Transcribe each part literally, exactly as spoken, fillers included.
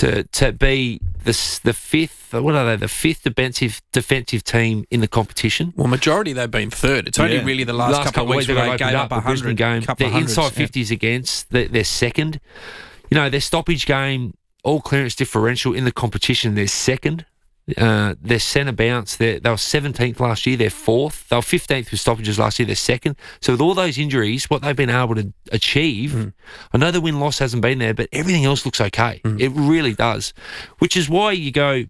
to to be the the fifth. What are they? The fifth defensive defensive team in the competition. Well, majority they've been third. It's only Yeah. really the last, last couple, of weeks where they gave up the a Brisbane hundred game. couple They're of hundreds. inside Yeah. fifties against. They're, they're second. You know, their stoppage game, all clearance differential in the competition, they're second. Uh, their centre bounce, they were seventeenth last year, they're fourth. They were fifteenth with stoppages last year, they're second. So with all those injuries, what they've been able to achieve, mm. I know the win-loss hasn't been there, but everything else looks okay. Mm. It really does. Which is why you go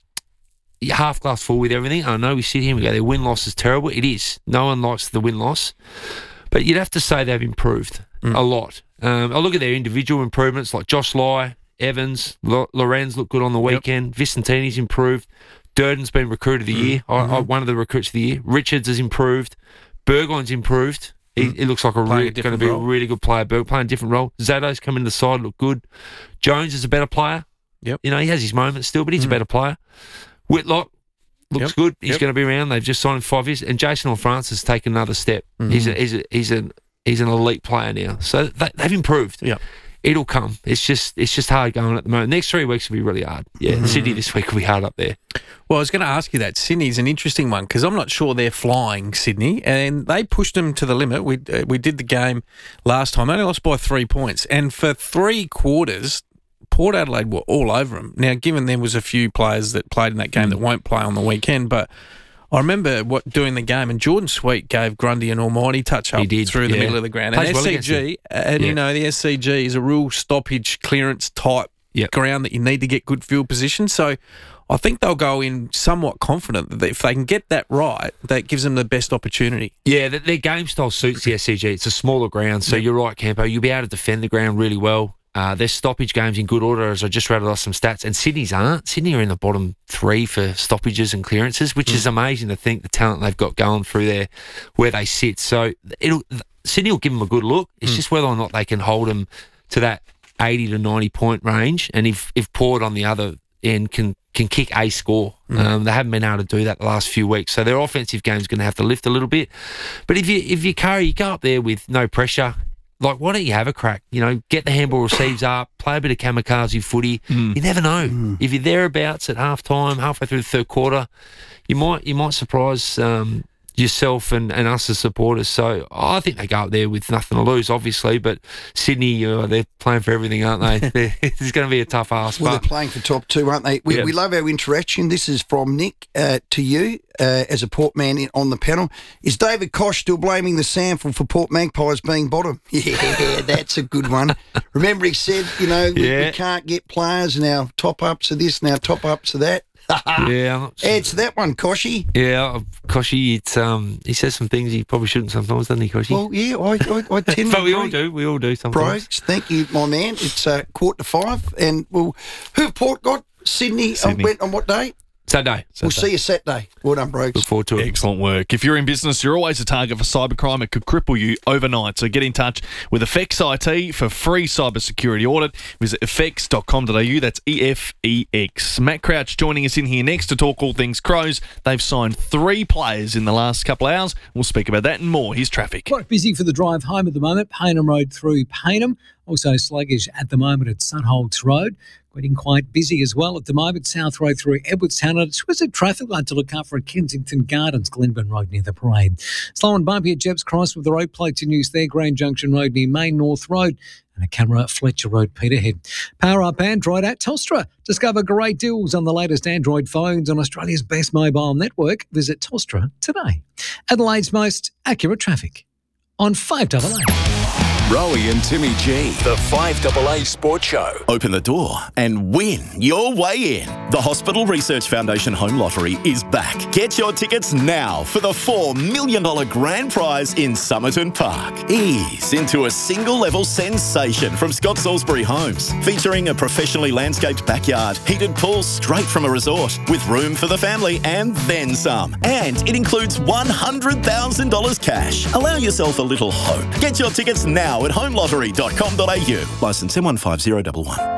you're half glass full with everything. I know we sit here and we go, their win-loss is terrible. It is. No one likes the win-loss. But you'd have to say they've improved mm. a lot. Um, I look at their individual improvements like Josh Lai, Evans, L- Lorenz looked good on the weekend. Yep. Vicentini's improved. Durden's been recruit of the mm. year, mm-hmm. I, I, one of the recruits of the year. Richards has improved. Burgoyne's improved. He, mm. he looks like a really, going to be role. a really good player. Burgoyne playing a different role. Zato's come into the side, look good. Jones is a better player. Yep. You know, he has his moments still, but he's mm. a better player. Whitlock looks yep. good. He's yep. going to be around. They've just signed him five years. And Jason Orr-France has taken another step. Mm. He's a, he's a, he's an he's an elite player now. So they, they've improved. Yeah. It'll come. It's just it's just hard going at the moment. Next three weeks will be really hard. Yeah, mm-hmm. Sydney this week will be hard up there. Well, I was going to ask you that. Sydney's an interesting one because I'm not sure they're flying Sydney, and they pushed them to the limit. We uh, we did the game last time. They only lost by three points, and for three quarters, Port Adelaide were all over them. Now, given there was a few players that played in that game mm. that won't play on the weekend, but I remember what doing the game, and Jordan Sweet gave Grundy an almighty touch up did, through the yeah. middle of the ground. Plays And well S C G, and yeah. you know, the S C G is a real stoppage clearance type yep. ground that you need to get good field position. So I think they'll go in somewhat confident that if they can get that right, that gives them the best opportunity. Yeah, the, their game style suits the S C G. It's a smaller ground, so yep. you're right, Campo. You'll be able to defend the ground really well. Uh, their stoppage games in good order, as I just rattled off some stats, and Sydney's aren't. Sydney are in the bottom three for stoppages and clearances, which mm. is amazing to think the talent they've got going through there, where they sit. So it'll Sydney will give them a good look. It's mm. just whether or not they can hold them to that eighty to ninety point range, and if if Port on the other end can can kick a score. Mm. Um, they haven't been able to do that the last few weeks, so their offensive game's going to have to lift a little bit. But if you if you carry, you go up there with no pressure. Like, why don't you have a crack? You know, get the handball receives up, play a bit of kamikaze footy. Mm. You never know. Mm. If you're thereabouts at half time, halfway through the third quarter, you might you might surprise um, yourself and, and us as supporters. So I think they go up there with nothing to lose, obviously. But Sydney, uh, they're playing for everything, aren't they? It's going to be a tough ask. Well, but, they're playing for top two, aren't they? We, yeah. we love our interaction. This is from Nick uh, to you uh, as a Port man in, on the panel. Is David Koch still blaming the SANFL for Port Magpies being bottom? Yeah, that's a good one. Remember he said, you know, we, yeah. we can't get players and our top-ups are this and our top-ups are that. yeah, It's that one, Koshy. Yeah, Koshy. It's um, he says some things he probably shouldn't sometimes, doesn't he, Koshy? Well, yeah, I, I, I tend to but we agree. all do. We all do sometimes. Bros, thank you, my man. It's uh, quarter to five, and well, who have Port got? Sydney, Sydney. Uh, went on what day? Saturday. We'll see you Saturday. Well done, bros. Look forward to it. Excellent work. If you're in business, you're always a target for cybercrime. It could cripple you overnight. So get in touch with Effects I T for free cybersecurity audit. Visit effects dot com dot a u. That's E F E X. Matt Crouch joining us in here next to talk all things Crows. They've signed three players in the last couple of hours. We'll speak about that and more. Here's traffic. Quite busy for the drive home at the moment. Paynham Road through Paynham. Also sluggish at the moment at Sunholts Road. Getting quite busy as well at the moment. South Road through Edwardstown. And it's a traffic light to look out for at Kensington Gardens, Glenburn Road near the parade. Slow and bumpy at Jepp's Cross with the road plates in use there. Grand Junction Road near Main North Road. And a camera at Fletcher Road, Peterhead. Power up Android at Telstra. Discover great deals on the latest Android phones on Australia's best mobile network. Visit Telstra today. Adelaide's most accurate traffic on five A A. Rowie and Timmy G, the five A A Sports Show. Open the door and win your way in. The Hospital Research Foundation Home Lottery is back. Get your tickets now for the four million dollars grand prize in Somerton Park. Ease into a single-level sensation from Scott Salisbury Homes, featuring a professionally landscaped backyard, heated pool straight from a resort, with room for the family and then some. And it includes one hundred thousand dollars cash. Allow yourself a little hope. Get your tickets now at home lottery dot com dot a u. Licence M one five zero one one.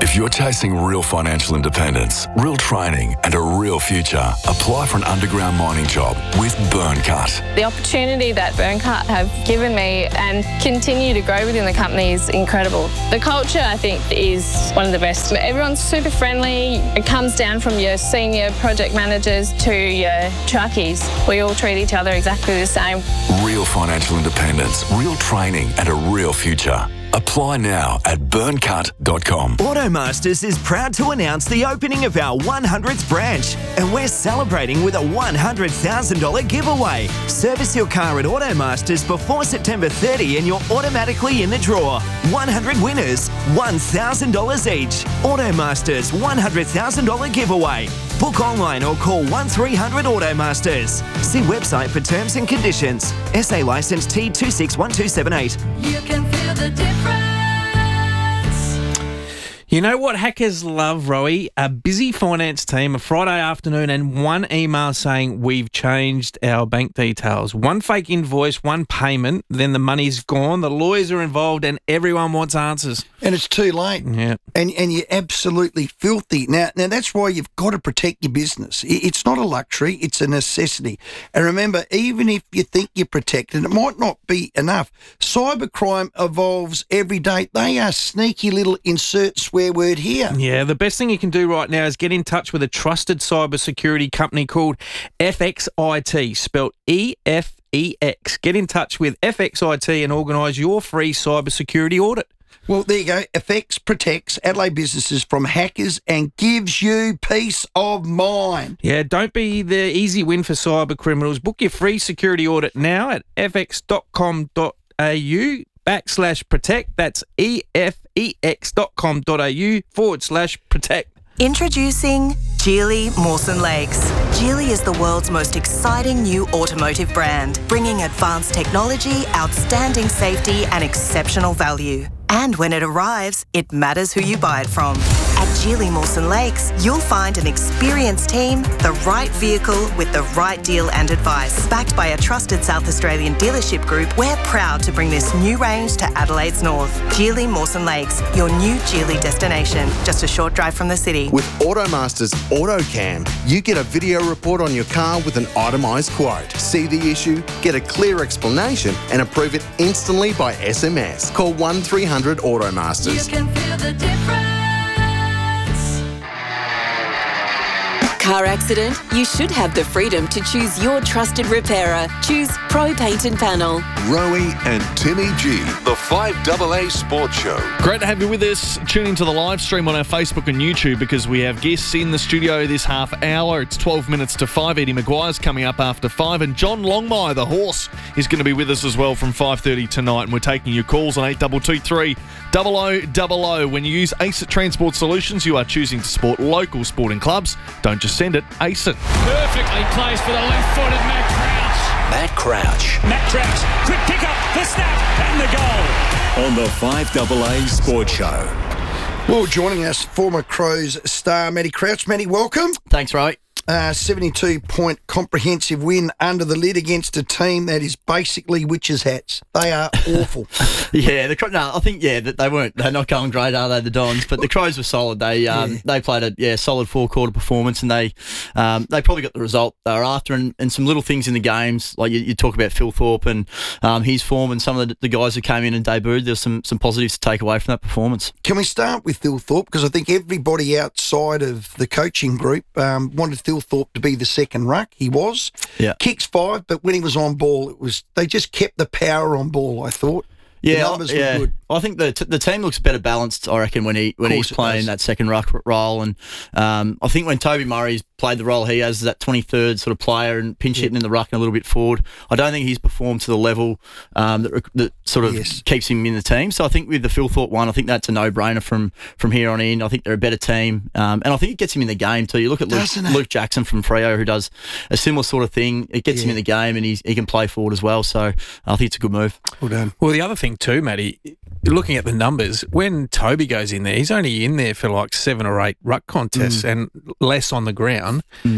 If you're chasing real financial independence, real training and a real future, apply for an underground mining job with Burncut. The opportunity that Burncut have given me and continue to grow within the company is incredible. The culture, I think, is one of the best. Everyone's super friendly. It comes down from your senior project managers to your truckies. We all treat each other exactly the same. Real financial independence, real training and a real future. Apply now at burncut dot com. Automasters is proud to announce the opening of our one hundredth branch, and we're celebrating with a one hundred thousand dollars giveaway. Service your car at Automasters before September thirtieth and you're automatically in the draw. one hundred winners, one thousand dollars each. Automasters one hundred thousand dollars giveaway. Book online or call one three hundred Automasters. See website for terms and conditions. S A licence T two six one two seven eight. You can feel the difference. You know what hackers love, Rowie? A busy finance team, a Friday afternoon, and one email saying we've changed our bank details. One fake invoice, one payment, then the money's gone, the lawyers are involved, and everyone wants answers. And it's too late. Yeah. And and you're absolutely filthy. Now, now that's why you've got to protect your business. I- It's not a luxury, it's a necessity. And remember, even if you think you're protected, it might not be enough. Cybercrime evolves every day. They are sneaky little insert swear word here. Yeah, the best thing you can do right now is get in touch with a trusted cybersecurity company called F X I T, spelled E F E X. Get in touch with F X I T and organise your free cybersecurity audit. Well, there you go. F X protects Adelaide businesses from hackers and gives you peace of mind. Yeah, don't be the easy win for cyber criminals. Book your free security audit now at f x dot com dot a u backslash protect. That's E F E X dot com dot a u forward slash protect. Introducing Geely Mawson Lakes. Geely is the world's most exciting new automotive brand, bringing advanced technology, outstanding safety and exceptional value. And when it arrives, it matters who you buy it from. At Geely Mawson Lakes, you'll find an experienced team, the right vehicle with the right deal and advice. Backed by a trusted South Australian dealership group, we're proud to bring this new range to Adelaide's north. Geely Mawson Lakes, your new Geely destination, just a short drive from the city. With Automasters AutoCam, you get a video report on your car with an itemised quote. See the issue, get a clear explanation and approve it instantly by S M S. Call one three hundred Automasters. You can feel the difference. Car accident? You should have the freedom to choose your trusted repairer. Choose Pro Paint and Panel. Rowie and Timmy G, the five A A Sports Show. Great to have you with us. Tune into the live stream on our Facebook and YouTube because we have guests in the studio this half hour. It's twelve minutes to five. Eddie Maguire's coming up after five, and John Longmire, the horse, is going to be with us as well from five thirty tonight. And we're taking your calls on eight two two three, double oh double oh. When you use ACE Transport Solutions, you are choosing to support local sporting clubs. Don't just send it, ACE it. Perfectly placed for the left-footed Matt Crouch. Matt Crouch. Matt Crouch, quick pick up, the snap, and the goal. On the five A A Sports Show. Well, joining us, former Crows star Matty Crouch. Matty, welcome. Thanks, Roy. Uh, seventy-two point comprehensive win under the lid against a team that is basically witches' hats. They are awful. yeah, the no, I think yeah that they weren't. They're not going great, are they, the Dons? But the Crows were solid. They um, yeah. they played a yeah solid four quarter performance, and they um, they probably got the result they were after. And, and some little things in the games, like you, you talk about Phil Thorpe and um, his form, and some of the, the guys who came in and debuted. There's some some positives to take away from that performance. Can we start with Phil Thorpe, because I think everybody outside of the coaching group um, wanted Phil Thorpe to be the second ruck. He was. Yeah. Kicks five, but when he was on ball, it was they just kept the power on ball, I thought. Yeah, the numbers yeah. were good. I think the t- the team looks better balanced, I reckon, when he when he's playing that second ruck role. And um, I think when Toby Murray's played the role he has as that twenty-third sort of player and pinch hitting yeah. in the ruck and a little bit forward, I don't think he's performed to the level um, that, that sort of yes. keeps him in the team. So I think with the Phil Thorpe one, I think that's a no-brainer from from here on in. I think they're a better team. Um, and I think it gets him in the game too. You look at Luke, Luke Jackson from Freo, who does a similar sort of thing. It gets yeah. him in the game, and he's, he can play forward as well. So I think it's a good move. Well done. Well, the other thing too, Matty, looking at the numbers, when Toby goes in there, he's only in there for like seven or eight ruck contests mm. and less on the ground. Mm.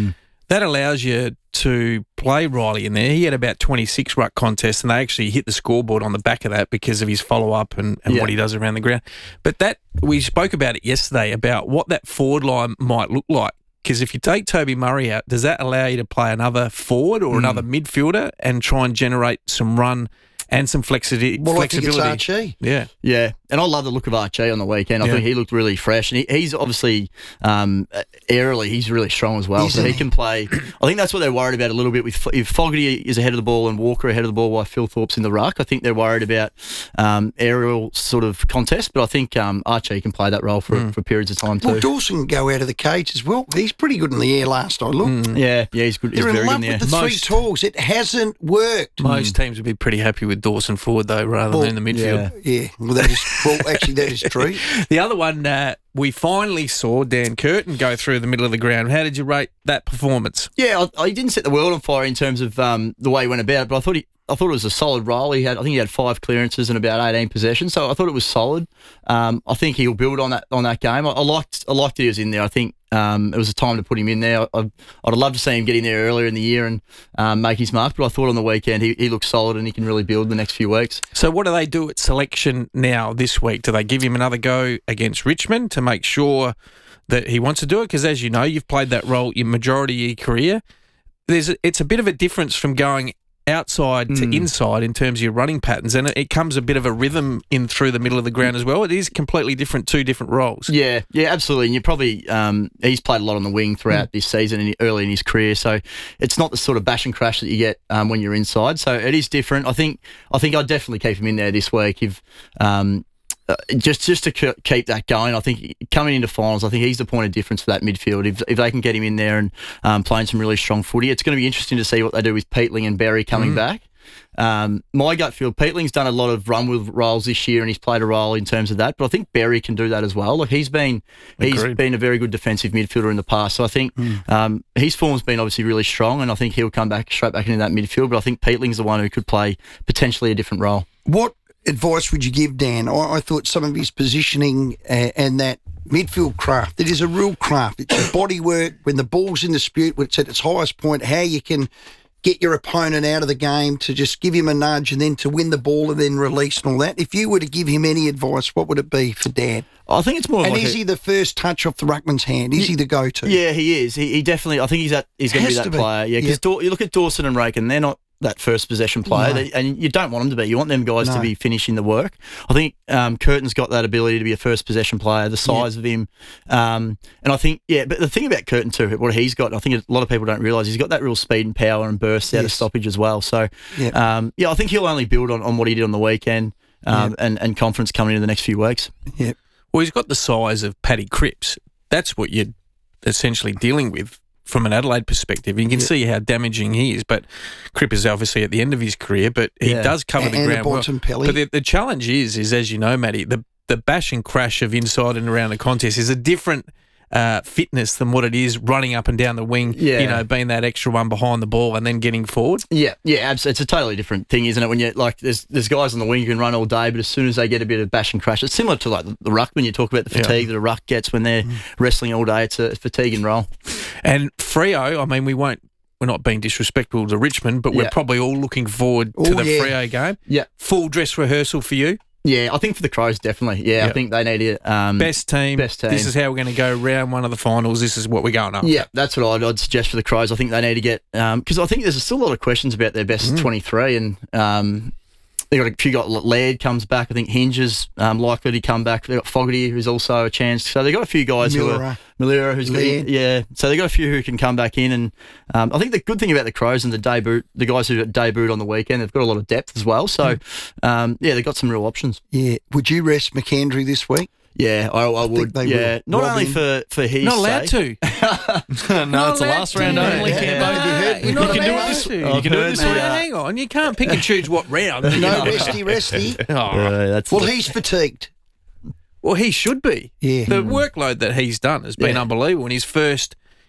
that allows you to play Riley in there. He had about twenty-six ruck contests, and they actually hit the scoreboard on the back of that because of his follow-up and, and Yeah. what he does around the ground. But that we spoke about it yesterday, about what that forward line might look like. Because if you take Toby Murray out, does that allow you to play another forward or Mm. another midfielder and try and generate some run and some flexi- Well, I think it's flexibility? Archie. Yeah. Yeah, and I love the look of Archie on the weekend. I Yeah. think he looked really fresh, and he, he's obviously um, aerially he's really strong as well. Isn't so he he? can play. I think that's what they're worried about a little bit with if Fogarty is ahead of the ball and Walker ahead of the ball while Phil Thorpe's in the ruck. I think they're worried about um, aerial sort of contest, but I think um, Archie can play that role for Mm. for periods of time too. Well, Dawson can go out of the cage as well. He's pretty good in the air last I looked. Yeah, yeah, he's good. He's They're very in love good in with there. the three Most- tools. It hasn't worked. Most teams would be pretty happy with Dawson forward, though, rather Well, than the midfield. Yeah, well, that is well. Actually, that is true. The other one, uh, we finally saw Dan Curtin go through the middle of the ground. How did you rate that performance? Yeah, I, I didn't set the world on fire in terms of um, the way he went about it, but I thought he. I thought it was a solid role. He had, I think, he had five clearances and about eighteen possessions, so I thought it was solid. Um, I think he'll build on that on that game. I, I liked, I liked that he was in there. I think um, it was a time to put him in there. I, I'd, I'd love to see him get in there earlier in the year and um, make his mark, but I thought on the weekend he, he looked solid and he can really build the next few weeks. So what do they do at selection now this week? Do they give him another go against Richmond to make sure that he wants to do it? Because as you know, you've played that role your majority of your career. There's a, it's a bit of a difference from going outside to Mm. inside in terms of your running patterns, and it, it comes a bit of a rhythm in through the middle of the ground as well. It is completely different, two different roles. Yeah, yeah, absolutely. And you probably um, he's played a lot on the wing throughout this season and early in his career, so it's not the sort of bash and crash that you get um, when you're inside. So it is different. I think I think I'd definitely keep him in there this week if. Um, Uh, just just to ke- keep that going, I think coming into finals, I think he's the point of difference for that midfield. If if they can get him in there and um, playing some really strong footy, it's going to be interesting to see what they do with Peatling and Berry coming Mm. back. Um, my gut feel, Peatling's done a lot of run with roles this year, and he's played a role in terms of that. But I think Berry can do that as well. Like he's been he's Agreed. been a very good defensive midfielder in the past. So I think um, his form's been obviously really strong, and I think he'll come back straight back into that midfield. But I think Peatling's the one who could play potentially a different role. What advice would you give Dan? I, I thought some of his positioning uh, and that midfield craft, it is a real craft. It's your body work when the ball's in dispute, when it's at its highest point, how you can get your opponent out of the game to just give him a nudge and then to win the ball and then release and all that. If you were to give him any advice, what would it be for Dan? I think it's more of And like is a- he the first touch off the ruckman's hand? Is he the go-to? Yeah, he is. He, he definitely. I think he's that. He's going to be Has that to be. player. Yeah, because Yep. you look at Dawson and Raken, they're not that first possession player, No. they, and you don't want them to be. You want them guys No. to be finishing the work. I think um, Curtin's got that ability to be a first possession player, the size of him, um, and I think yeah. But the thing about Curtin too, what he's got, I think a lot of people don't realise, he's got that real speed and power and burst out of Yes. stoppage as well. So Yep. um, yeah, I think he'll only build on, on what he did on the weekend um, Yep. and and confidence coming into the next few weeks. Yeah. Well, he's got the size of Paddy Cripps. That's what you're essentially dealing with from an Adelaide perspective. You can Yeah. see how damaging he is, but Cripp is obviously at the end of his career, but he Yeah. does cover the And a ground well. Bontempelli. But the, the challenge is, is as you know, Matty, the, the bash and crash of inside and around the contest is a different uh, fitness than what it is running up and down the wing, Yeah. you know, being that extra one behind the ball and then getting forward. Yeah, yeah, absolutely. It's a totally different thing, isn't it? When you like, there's there's guys on the wing who can run all day, but as soon as they get a bit of bash and crash, it's similar to like the, the ruck when you talk about the Yeah. fatigue that a ruck gets when they're wrestling all day. It's a fatiguing role. And Freo, I mean, we won't, we're not being disrespectful to Richmond, but we're Yeah. probably all looking forward to Oh, the yeah. Freo game. Yeah, Full dress rehearsal for you. yeah. I think for the Crows, definitely. Yeah, I Yep. think they need it. Um, Best team. Best team. This is how we're going to go round one of the finals. This is what we're going up. Yeah, that's what I'd, I'd suggest for the Crows. I think they need to get because I think there's still a lot of questions about their best twenty-three, and um, they got a few. Got Laird comes back. I think Hinge is um, likely to come back. They got Fogarty, who's also a chance. So they got a few guys who Millera. are Millera, who's Laird. yeah. So they got a few who can come back in, and um, I think the good thing about the Crows and the debut, the guys who debuted on the weekend, they've got a lot of depth as well. So um, yeah, they've got some real options. Yeah. Would you rest McKendry this week? Yeah, I, I would. they Yeah, will. not only Robin. for for his Not allowed sake. to. no, it's the last round only, Yeah. Cambo. Have you heard- You're not You can do it allowed this- to. you can do it this No, week. hang on. You can't pick and choose what round. No, you know. resty, resty. Oh, Uh, that's Well, he's fatigued. well, he should be. Yeah. The workload that he's done has been Yeah. unbelievable. In his first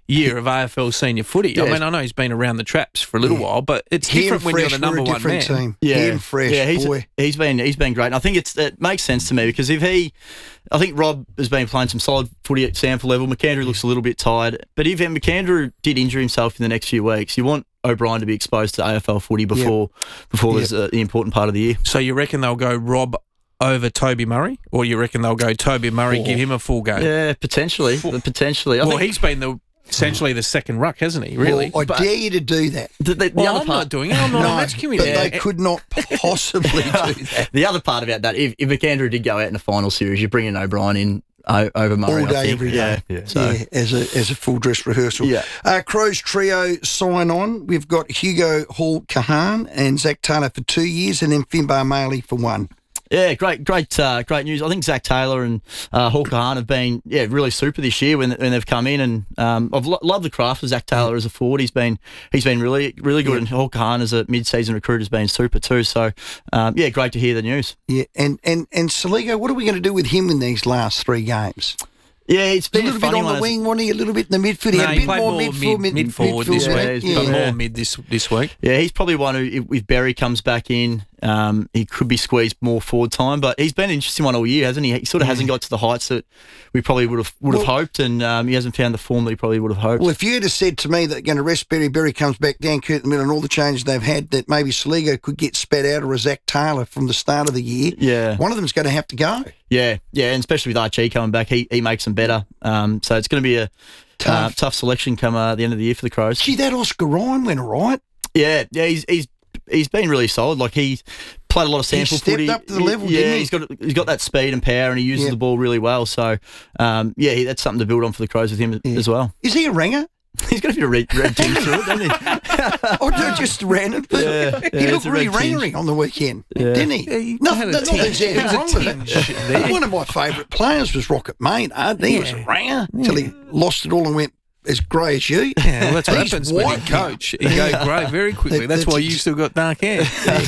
year of A F L senior footy. Yeah. I mean, I know he's been around the traps for a little Yeah. while, but it's Him different when you're fresh, the number we're a one man. different team. Yeah, Him fresh, yeah, he's, boy. he's been he's been great, and I think it's it makes sense to me because if he, I think Rob has been playing some solid footy at Sample level. McAndrew looks a little bit tired, but if McAndrew did injure himself in the next few weeks, you want O'Brien to be exposed to A F L footy before before Yep. there's uh, the important part of the year. So you reckon they'll go Rob over Toby Murray, or you reckon they'll go Toby Murray, Oh. give him a full game? Yeah, potentially, potentially. I well, think he's been the essentially the second ruck, hasn't he? Really? Well, I But- dare you to do that. the, the, the Well, other I'm part. not doing it. I'm not no, on match committee. but they could not possibly do that. The other part about that, if, if McAndrew did go out in the final series, you bring in O'Brien in o- over Murray. All day, I think. every day. Yeah, So Yeah, as a as a full dress rehearsal. Yeah. Uh, Crows trio sign on. We've got Hugo Hall Kahan and Zach Taylor for two years, and then Finbar Maley for one. Yeah, great, great, uh, great news. I think Zach Taylor and uh, Hawker Hahn have been, yeah, really super this year when, when they've come in, and um, I've lo- loved the craft of Zach Taylor as a forward. He's been, he's been really, really good, and Hawker Hahn as a mid-season recruit has been super too. So, um, yeah, great to hear the news. Yeah, and and and Saligo, what are we going to do with him in these last three games? Yeah, it's A been little a bit funny on one. the as- wing, wasn't he? A little bit in the midfield. He No, had a he bit played more, more midfield, mid, mid, mid forward this midfield, week, yeah. but Yeah. more mid this this week. Yeah, he's probably one who, if, if Berry comes back in, um, he could be squeezed more forward time. But he's been an interesting one all year, hasn't he? He sort of hasn't got to the heights that we probably would have would have Well- hoped, and um, he hasn't found the form that he probably would have hoped. Well, if you had have said to me that going to rest Berry, Berry comes back down, Kurt in the middle, and all the changes they've had, that maybe Saligo could get spat out or a Zach Taylor from the start of the year, yeah, one of them's going to have to go. yeah, yeah, and especially with Archie coming back, he he makes them better. Um, so it's going to be a tough, uh, tough selection come uh, the end of the year for the Crows. Gee, that Oscar Ryan went all right. Yeah, yeah, he's he's he's been really solid. Like he played a lot of He sample stepped footy. up to the level, yeah, didn't he? he's got he's got that speed and power, and he uses Yeah. the ball really well. So, um, yeah, he, that's something to build on for the Crows with him Yeah. as well. Is he a ringer? He's got a bit of red, red tinge to it, doesn't he? I do just ran it, but Yeah, he yeah, looked it's a really red tinge. ringery on the weekend, Yeah. didn't he? Yeah, he nothing, had a nothing tinge. there's There was wrong a with tinge it. there. One of my favourite players was Rocket Maynard. He was a ringer until he lost it all and went as grey as you. Yeah, well, that's what He's happens when you white coach. You go grey very quickly. That- That's, that's why you ex- still got dark hair.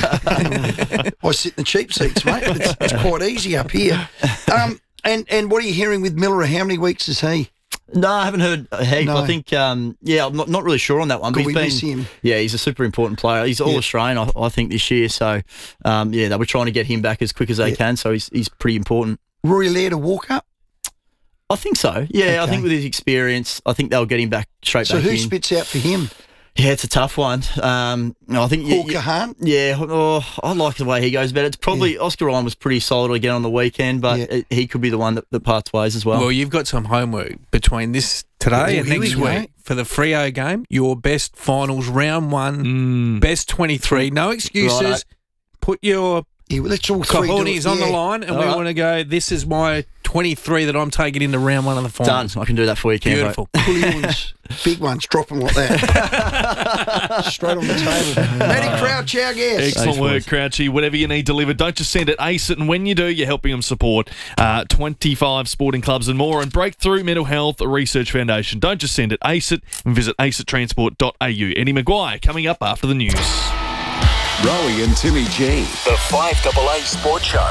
I sit in the cheap seats, mate. It's, it's quite easy up here. Um, and, and what are you hearing with Miller? How many weeks is he? No, I haven't heard a heap. No. I think, um, yeah, I'm not, not really sure on that one. Could but we he's been, miss him? Yeah, he's a super important player. He's all Yeah. Australian, I, I think, this year. So, um, yeah, they were trying to get him back as quick as they Yeah. can. So he's he's pretty important. Rory Laird to walk up? I think so. Yeah, I Okay. think with his experience, I think they'll get him back straight So back who in. spits out for him? Yeah, it's a tough one. Um, no, I think you- Hawker you- Hunt? Yeah, oh, I like the way he goes about it. It's probably Oscar Ryan was pretty solid again on the weekend, but Yeah. it, he could be the one that, that parts ways as well. Well, you've got some homework between this today Oh, and here next we go. week for the Freo game. Your best finals, round one, best twenty-three. No excuses. Righto. Put your Yeah, well, let's all three do cojones it, on the yeah. line, and All we right. want to go, this is my twenty-three that I'm taking into round one of the Done. finals. I can do that for you, Campo. Beautiful. Bullions, big ones, drop them like that. Straight on the table. Matty Crouch, our guest. Excellent work, Crouchy. Whatever you need delivered, don't just send it, ace it, and when you do, you're helping them support uh, twenty-five sporting clubs and more, and Breakthrough Mental Health Research Foundation. Don't just send it, ace it, and visit ace it transport dot a u. Eddie Maguire coming up after the news. Rowie and Timmy G. The five A A Sports Show.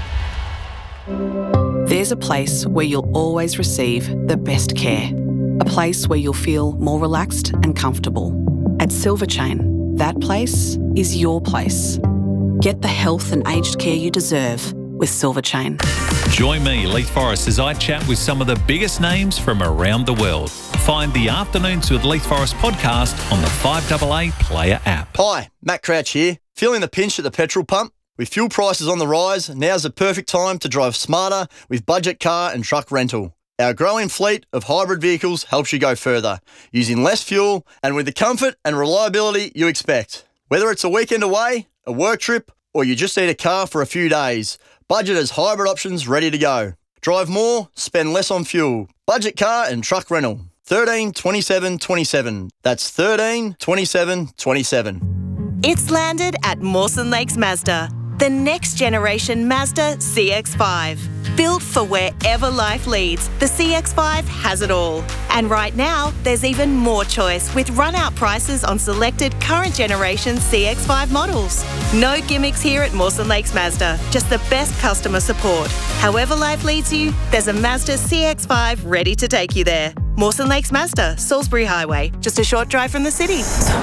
There's a place where you'll always receive the best care. A place where you'll feel more relaxed and comfortable. At Silver Chain, that place is your place. Get the health and aged care you deserve with Silver Chain. Join me, Leith Forrest, as I chat with some of the biggest names from around the world. Find the Afternoons with Leith Forrest podcast on the five A A Player app. Hi, Matt Crouch here. Feeling the pinch at the petrol pump? With fuel prices on the rise, now's the perfect time to drive smarter with budget car and truck rental. Our growing fleet of hybrid vehicles helps you go further, using less fuel and with the comfort and reliability you expect. Whether it's a weekend away, a work trip, or you just need a car for a few days, Budget has hybrid options ready to go. Drive more, spend less on fuel. Budget car and truck rental. thirteen twenty-seven twenty-seven. That's thirteen twenty-seven twenty-seven. It's landed at Mawson Lakes Mazda, the next generation Mazda C X five. Built for wherever life leads, the C X five has it all. And right now, there's even more choice with run-out prices on selected current generation C X five models. No gimmicks here at Mawson Lakes Mazda, just the best customer support. However life leads you, there's a Mazda C X five ready to take you there. Mawson Lakes Mazda, Salisbury Highway, just a short drive from the city.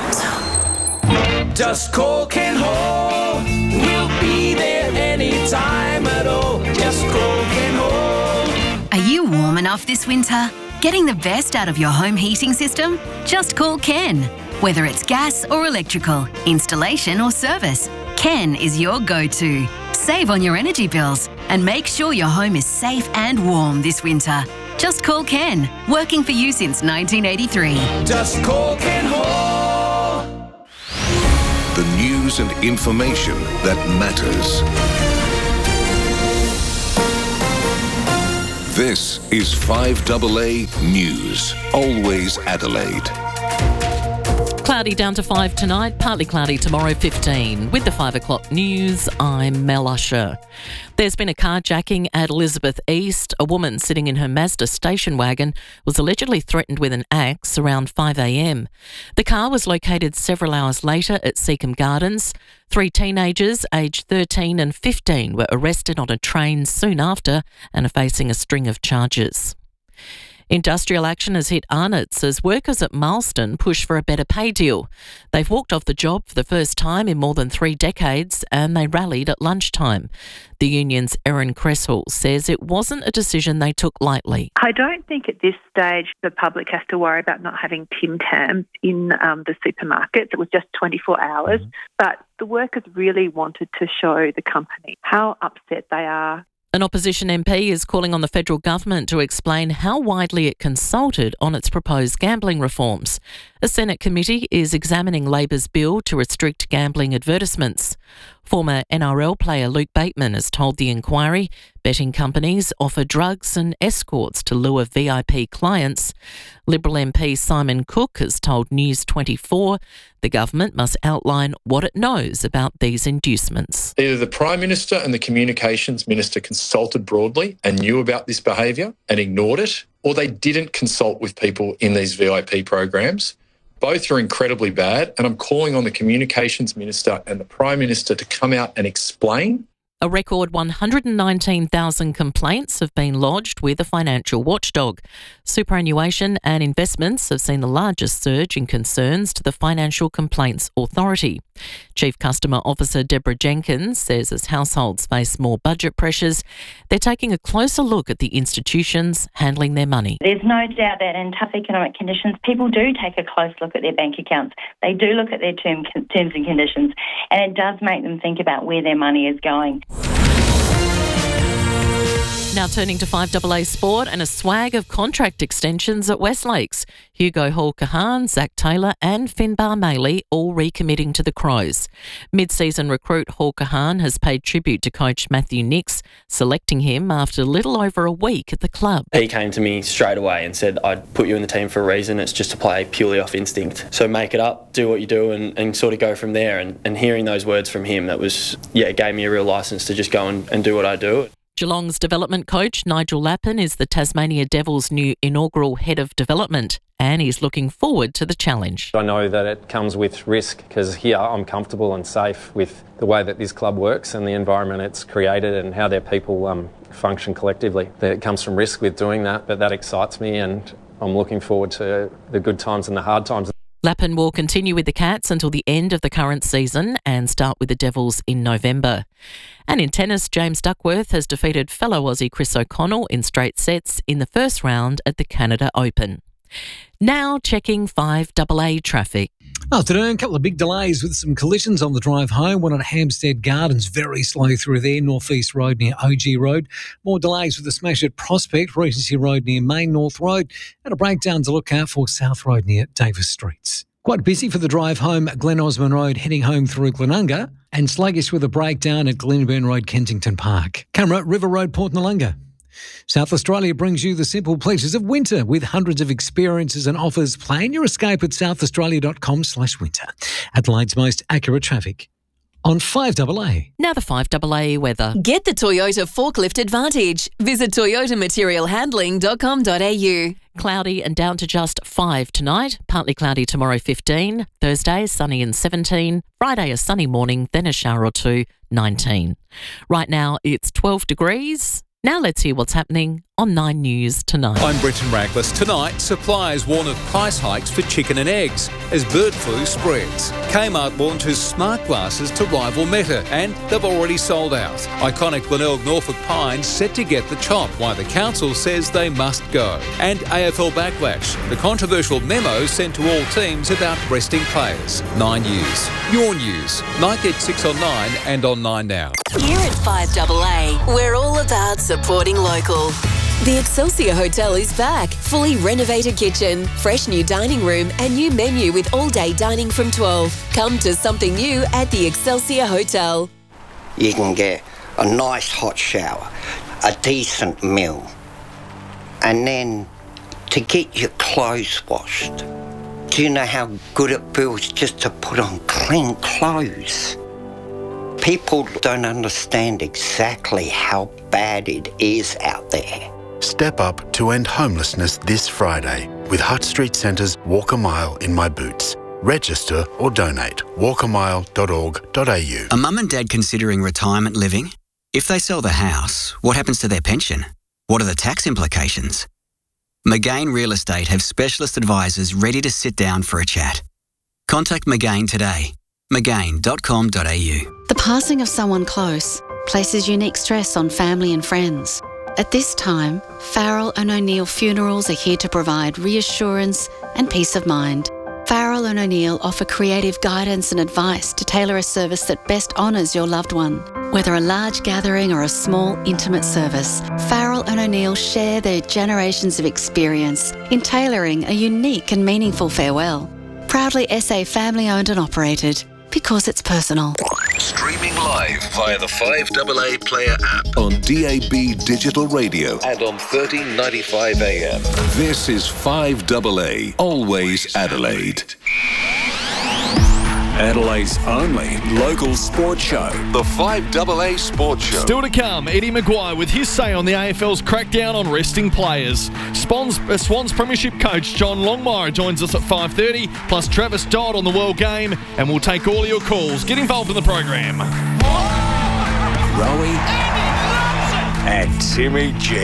Just call Ken Hall. We'll be there anytime at all. Just call Ken Hall. Are you warm enough this winter? Getting the best out of your home heating system? Just call Ken. Whether it's gas or electrical, installation or service, Ken is your go-to. Save on your energy bills and make sure your home is safe and warm this winter. Just call Ken, working for you since nineteen eighty-three. Just call Ken Hall. The news and information that matters. This is five A A News. Always Adelaide. Cloudy down to five tonight, partly cloudy tomorrow fifteen. With the five o'clock news, I'm Mel Usher. There's been a carjacking at Elizabeth East. A woman sitting in her Mazda station wagon was allegedly threatened with an axe around five a.m. The car was located several hours later at Seacombe Gardens. Three teenagers, aged thirteen and fifteen, were arrested on a train soon after and are facing a string of charges. Industrial action has hit Arnott's as workers at Marston push for a better pay deal. They've walked off the job for the first time in more than three decades and they rallied at lunchtime. The union's Erin Cresswell says it wasn't a decision they took lightly. I don't think at this stage the public has to worry about not having Tim Tams in um, the supermarkets. It was just twenty-four hours, mm-hmm. but the workers really wanted to show the company how upset they are. An opposition M P is calling on the federal government to explain how widely it consulted on its proposed gambling reforms. A Senate committee is examining Labor's bill to restrict gambling advertisements. Former N R L player Luke Bateman has told the inquiry betting companies offer drugs and escorts to lure V I P clients. Liberal M P Simon Cook has told News twenty-four the government must outline what it knows about these inducements. Either the Prime Minister and the Communications Minister consulted broadly and knew about this behaviour and ignored it, or they didn't consult with people in these V I P programs. Both are incredibly bad, and I'm calling on the Communications Minister and the Prime Minister to come out and explain. A record one hundred nineteen thousand complaints have been lodged with a financial watchdog. Superannuation and investments have seen the largest surge in concerns to the Financial Complaints Authority. Chief Customer Officer Deborah Jenkins says as households face more budget pressures, they're taking a closer look at the institutions handling their money. There's no doubt that in tough economic conditions, people do take a close look at their bank accounts. They do look at their term, terms and conditions, and it does make them think about where their money is going. Now turning to five A A Sport and a swag of contract extensions at Westlakes. Hugo Hall-Kahan, Zach Taylor and Finbar Maley all recommitting to the Crows. Mid-season recruit Hall-Kahan has paid tribute to coach Matthew Nix, selecting him after little over a week at the club. He came to me straight away and said, I'd put you in the team for a reason. It's just to play purely off instinct. So make it up, do what you do and, and sort of go from there. And, and hearing those words from him, that was, yeah, it gave me a real licence to just go and, and do what I do. Geelong's development coach Nigel Lappin is the Tasmania Devils' new inaugural head of development and he's looking forward to the challenge. I know that it comes with risk because here I'm comfortable and safe with the way that this club works and the environment it's created and how their people um, function collectively. It comes from risk with doing that, but that excites me and I'm looking forward to the good times and the hard times. Lappin will continue with the Cats until the end of the current season and start with the Devils in November. And in tennis, James Duckworth has defeated fellow Aussie Chris O'Connell in straight sets in the first round at the Canada Open. Now checking five A A traffic. Afternoon, a couple of big delays with some collisions on the drive home. One at Hampstead Gardens, very slow through there, North East Road near O G Road. More delays with the smash at Prospect, Regency Road near Main North Road, and a breakdown to look out for South Road near Davis Streets. Quite busy for the drive home at Glen Osmond Road, heading home through Glenunga, and sluggish with a breakdown at Glenburn Road, Kensington Park. Camera, River Road, Port Noarlunga. South Australia brings you the simple pleasures of winter with hundreds of experiences and offers. Plan your escape at south australia dot com slash winter. Adelaide's most accurate traffic. on five A A. Now the five A A weather. Get the Toyota Forklift Advantage. Visit toyota material handling dot com dot a u. Cloudy and down to just five tonight. Partly cloudy tomorrow, fifteen. Thursday, sunny and seventeen. Friday, a sunny morning, then a shower or two, nineteen. Right now, it's twelve degrees. Now let's hear what's happening on Nine News tonight. I'm Brenton Raglas. Tonight, suppliers warn of price hikes for chicken and eggs as bird flu spreads. Kmart launches smart glasses to rival Meta, and they've already sold out. Iconic Glenelg Norfolk Pines set to get the chop, while the council says they must go. And A F L backlash, the controversial memo sent to all teams about resting players. Nine News, your news. Night at six on Nine and on Nine Now. Here at five A A, we're all about supporting local. The Excelsior Hotel is back. Fully renovated kitchen, fresh new dining room and new menu with all-day dining from twelve. Come to something new at the Excelsior Hotel. You can get a nice hot shower, a decent meal, and then to get your clothes washed. Do you know how good it feels just to put on clean clothes? People don't understand exactly how bad it is out there. Step up to end homelessness this Friday with Hutt Street Centre's Walk a Mile in My Boots. Register or donate. walk a mile dot org dot a u. A mum and dad considering retirement living? If they sell the house, what happens to their pension? What are the tax implications? McGain Real Estate have specialist advisors ready to sit down for a chat. Contact McGain today. McGain dot com dot a u. The passing of someone close places unique stress on family and friends. At this time, Farrell and O'Neill Funerals are here to provide reassurance and peace of mind. Farrell and O'Neill offer creative guidance and advice to tailor a service that best honours your loved one. Whether a large gathering or a small, intimate service, Farrell and O'Neill share their generations of experience in tailoring a unique and meaningful farewell. Proudly S A family owned and operated, because it's personal. Streaming live via the five A A Player app on D A B Digital Radio and on thirteen ninety-five A M. This is five A A, always Adelaide. Adelaide's only local sports show, the five A A Sports Show. Still to come, Eddie Maguire with his say on the A F L's crackdown on resting players. Swans, uh, Swans Premiership coach John Longmire joins us at five thirty, plus Travis Dodd on the World Game, and we'll take all your calls. Get involved in the program. Rowie and Timmy G.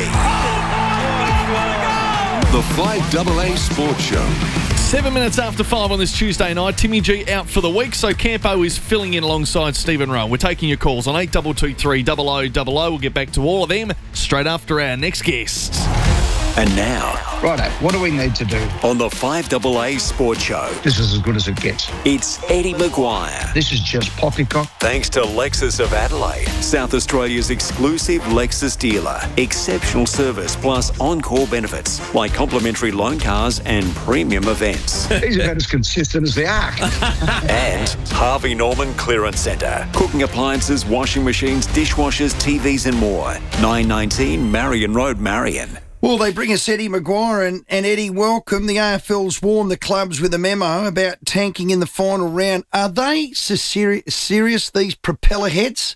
The five A A Sports Show. Seven minutes after five on this Tuesday night. Timmy G out for the week, so Campo is filling in alongside Stephen Rowe. We're taking your calls on eight two two three double oh double oh. We'll get back to all of them straight after our next guest. And now, righto, what do we need to do? On the five A A Sports Show, This is as good as it gets. it's Eddie Maguire. This is just poppycock. Thanks to Lexus of Adelaide, South Australia's exclusive Lexus dealer. Exceptional service plus on-call benefits like complimentary loan cars and premium events. He's about as consistent as the Ark. And Harvey Norman Clearance Centre. Cooking appliances, washing machines, dishwashers, T Vs and more. nine nineteen Marion Road, Marion. Well, they bring us Eddie Maguire, and, and Eddie, welcome. The A F L's warned the clubs with a memo about tanking in the final round. Are they so seri- serious, these propeller heads?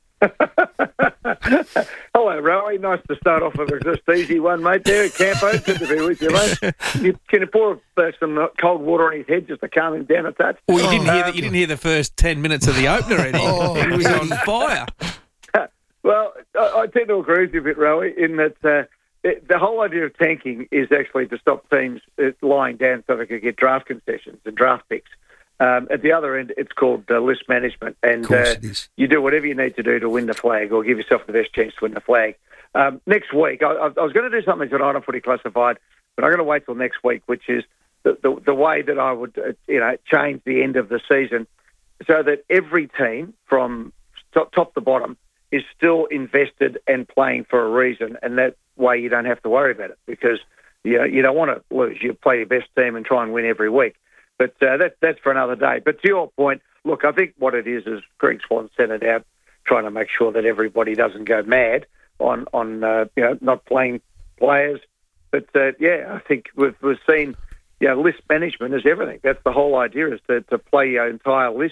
Hello, Rowie. Nice to start off with a just easy one, mate. There, Campo. Good to be with you, mate. You, can you pour uh, some cold water on his head just to calm him down a touch? Well, you didn't Oh, hear that. You didn't hear the first ten minutes of the opener, Eddie. Oh, he was on fire. Well, I, I tend to agree with you a bit, Rowie, in that uh, it, the whole idea of tanking is actually to stop teams uh, lying down so they can get draft concessions and draft picks. Um, at the other end, it's called uh, list management, and uh, you do whatever you need to do to win the flag or give yourself the best chance to win the flag. Um, next week, I, I was going to do something tonight on Footy Classified, but I'm going to wait till next week, which is the, the, the way that I would, uh, you know, change the end of the season so that every team from top, top to bottom is still invested and playing for a reason, and that way you don't have to worry about it because you know, you don't want to lose. You play your best team and try and win every week. But uh, that, that's for another day. But to your point, look, I think what it is is Greg Swan sent it out trying to make sure that everybody doesn't go mad on, on uh, you know, not playing players. But, uh, yeah, I think we've, we've seen, you know, list management is everything. That's the whole idea, is to, to play your entire list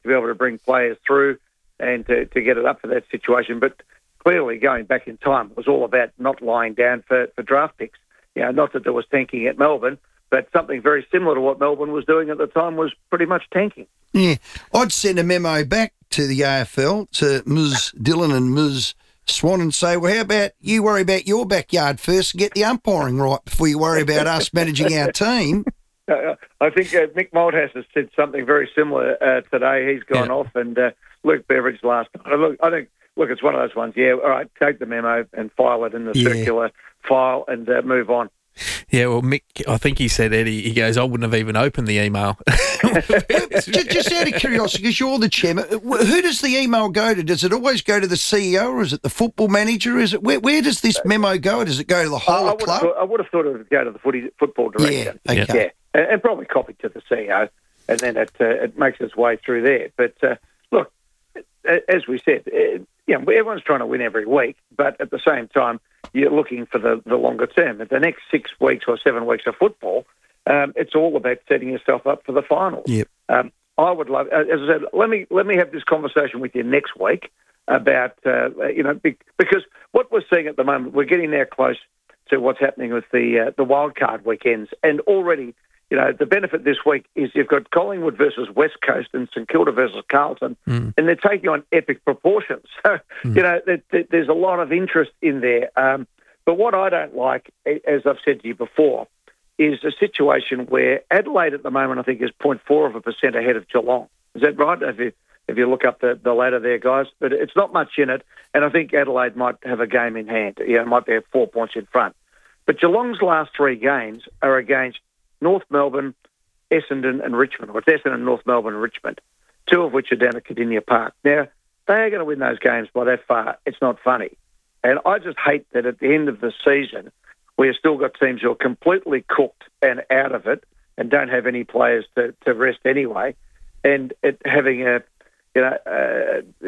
to be able to bring players through and to, to get it up for that situation. But clearly, going back in time, it was all about not lying down for, for draft picks. You know, not that there was tanking at Melbourne, but something very similar to what Melbourne was doing at the time was pretty much tanking. Yeah, I'd send a memo back to the A F L, to Miz Dillon and Miz Swan, and say, well, how about you worry about your backyard first and get the umpiring right before you worry about us managing our team. Uh, I think uh, Nick Malthouse has said something very similar uh, today. He's gone yeah. off, and uh, Luke Beveridge last night. Look, I think, look, it's one of those ones, yeah, all right, take the memo and file it in the yeah. circular file and uh, move on. Yeah, well, Mick, I think he said, Eddie, he goes, I wouldn't have even opened the email. just, just out of curiosity, because you're the chairman, who does the email go to? Does it always go to the C E O, or is it the football manager? Is it where, where does this memo go? Does it go to the whole I, I club? Thought, I would have thought it would go to the footy, football director. Yeah, okay. yeah. And, and probably copied to the C E O, and then it uh, it makes its way through there. But uh, look, as we said, uh, you know, everyone's trying to win every week, but at the same time, you're looking for the, the longer term. At the next six weeks or seven weeks of football, um, it's all about setting yourself up for the finals. Yep. Um, I would love, as I said, let me let me have this conversation with you next week about, uh, you know, because what we're seeing at the moment, we're getting there close to what's happening with the uh, the wildcard weekends, and already, you know, the benefit this week is you've got Collingwood versus West Coast and St Kilda versus Carlton, mm. and they're taking on epic proportions. So, mm. you know, there, there, there's a lot of interest in there. Um, but what I don't like, as I've said to you before, is a situation where Adelaide at the moment, I think, is zero point four of a percent ahead of Geelong. Is that right? If you, if you look up the, the ladder there, guys. But it's not much in it, and I think Adelaide might have a game in hand. You know, might be four points in front. But Geelong's last three games are against North Melbourne, Essendon and Richmond, or it's Essendon, North Melbourne and Richmond, two of which are down at Cardinia Park. Now, they are going to win those games by that far. It's not funny. And I just hate that at the end of the season, we've still got teams who are completely cooked and out of it and don't have any players to, to rest anyway, and it having a, you know, a,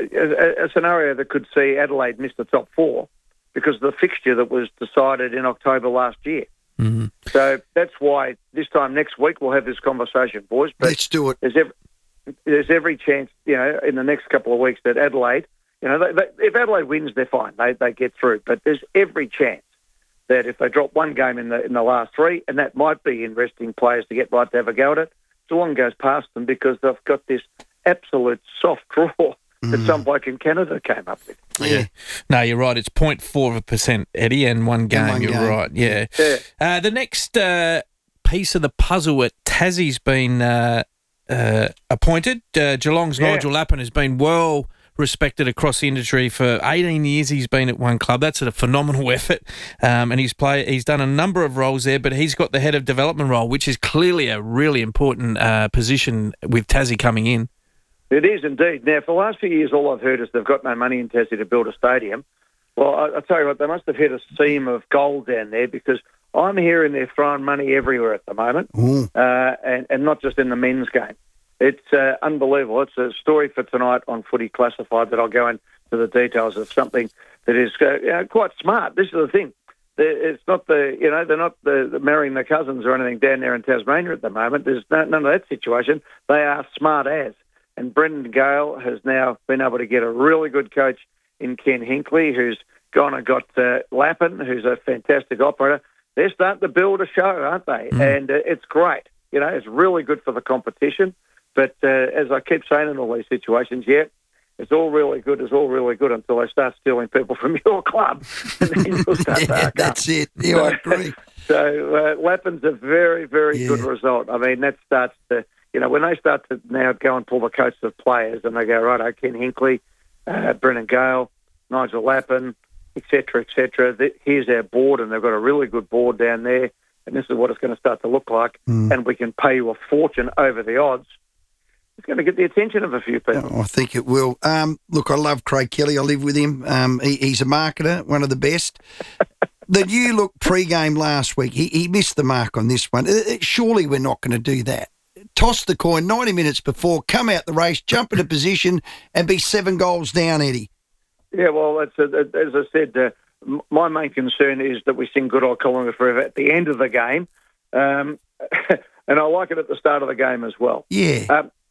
a, a scenario that could see Adelaide miss the top four because of the fixture that was decided in October last year. Mm-hmm. So that's why this time next week we'll have this conversation, boys. But let's do it. There's every, there's every chance, you know, in the next couple of weeks that Adelaide, you know, they, they, if Adelaide wins, they're fine. They they get through. But there's every chance that if they drop one game in the in the last three, and that might be in resting players to get right to have a go at it, Geelong goes past them because they've got this absolute soft draw that some bloke in Canada came up with. Yeah. No, you're right. It's zero point four of a percent, Eddie, and one game. one you're game. right. Yeah. yeah. Uh, the next uh, piece of the puzzle at Tassie's been uh, uh, appointed. Uh, Geelong's Yeah. Nigel Lappin has been well respected across the industry for eighteen years. He's been at one club. That's a phenomenal effort, um, and he's play. He's done a number of roles there, but he's got the head of development role, which is clearly a really important uh, position with Tassie coming in. It is indeed. Now, for the last few years, all I've heard is they've got no money in Tassie to build a stadium. Well, I, I tell you what, they must have hit a seam of gold down there because I'm hearing they're throwing money everywhere at the moment, uh, and, and not just in the men's game. It's uh, unbelievable. It's a story for tonight on Footy Classified that I'll go into the details of something that is uh, you know, quite smart. This is the thing. It's not the, you know, they're not the, the marrying their cousins or anything down there in Tasmania at the moment. There's no, none of that situation. They are smart as. And Brendan Gale has now been able to get a really good coach in Ken Hinkley, who's gone and got uh, Lappin, who's a fantastic operator. They're starting to build a show, aren't they? Mm. And uh, it's great. You know, it's really good for the competition. But uh, as I keep saying in all these situations, yeah, it's all really good. It's all really good until they start stealing people from your club. And then you'll start to yeah, arc that's up. it. Yeah, I agree. So uh, Lappin's a very, very Yeah. good result. I mean, that starts to... You know, when they start to now go and pull the coats of players and they go, right, oh, Ken Hinkley, uh, Brendan Gale, Nigel Lappin, et cetera, et cetera, th- here's our board, and they've got a really good board down there, and this is what it's going to start to look like, Mm. and we can pay you a fortune over the odds. It's going to get the attention of a few people. Oh, I think it will. Um, look, I love Craig Kelly. I live with him. Um, he, he's a marketer, one of the best. The new look pre-game last week, he, he missed the mark on this one. Uh, uh, surely we're not going to do that. Toss the coin ninety minutes before, come out the race, jump into position, and be seven goals down, Eddie. Yeah, well, it's, uh, as I said, uh, m- my main concern is that we sing Good Old Collingwood Forever at the end of the game. Um, and I like it at the start of the game as well. Yeah. Um,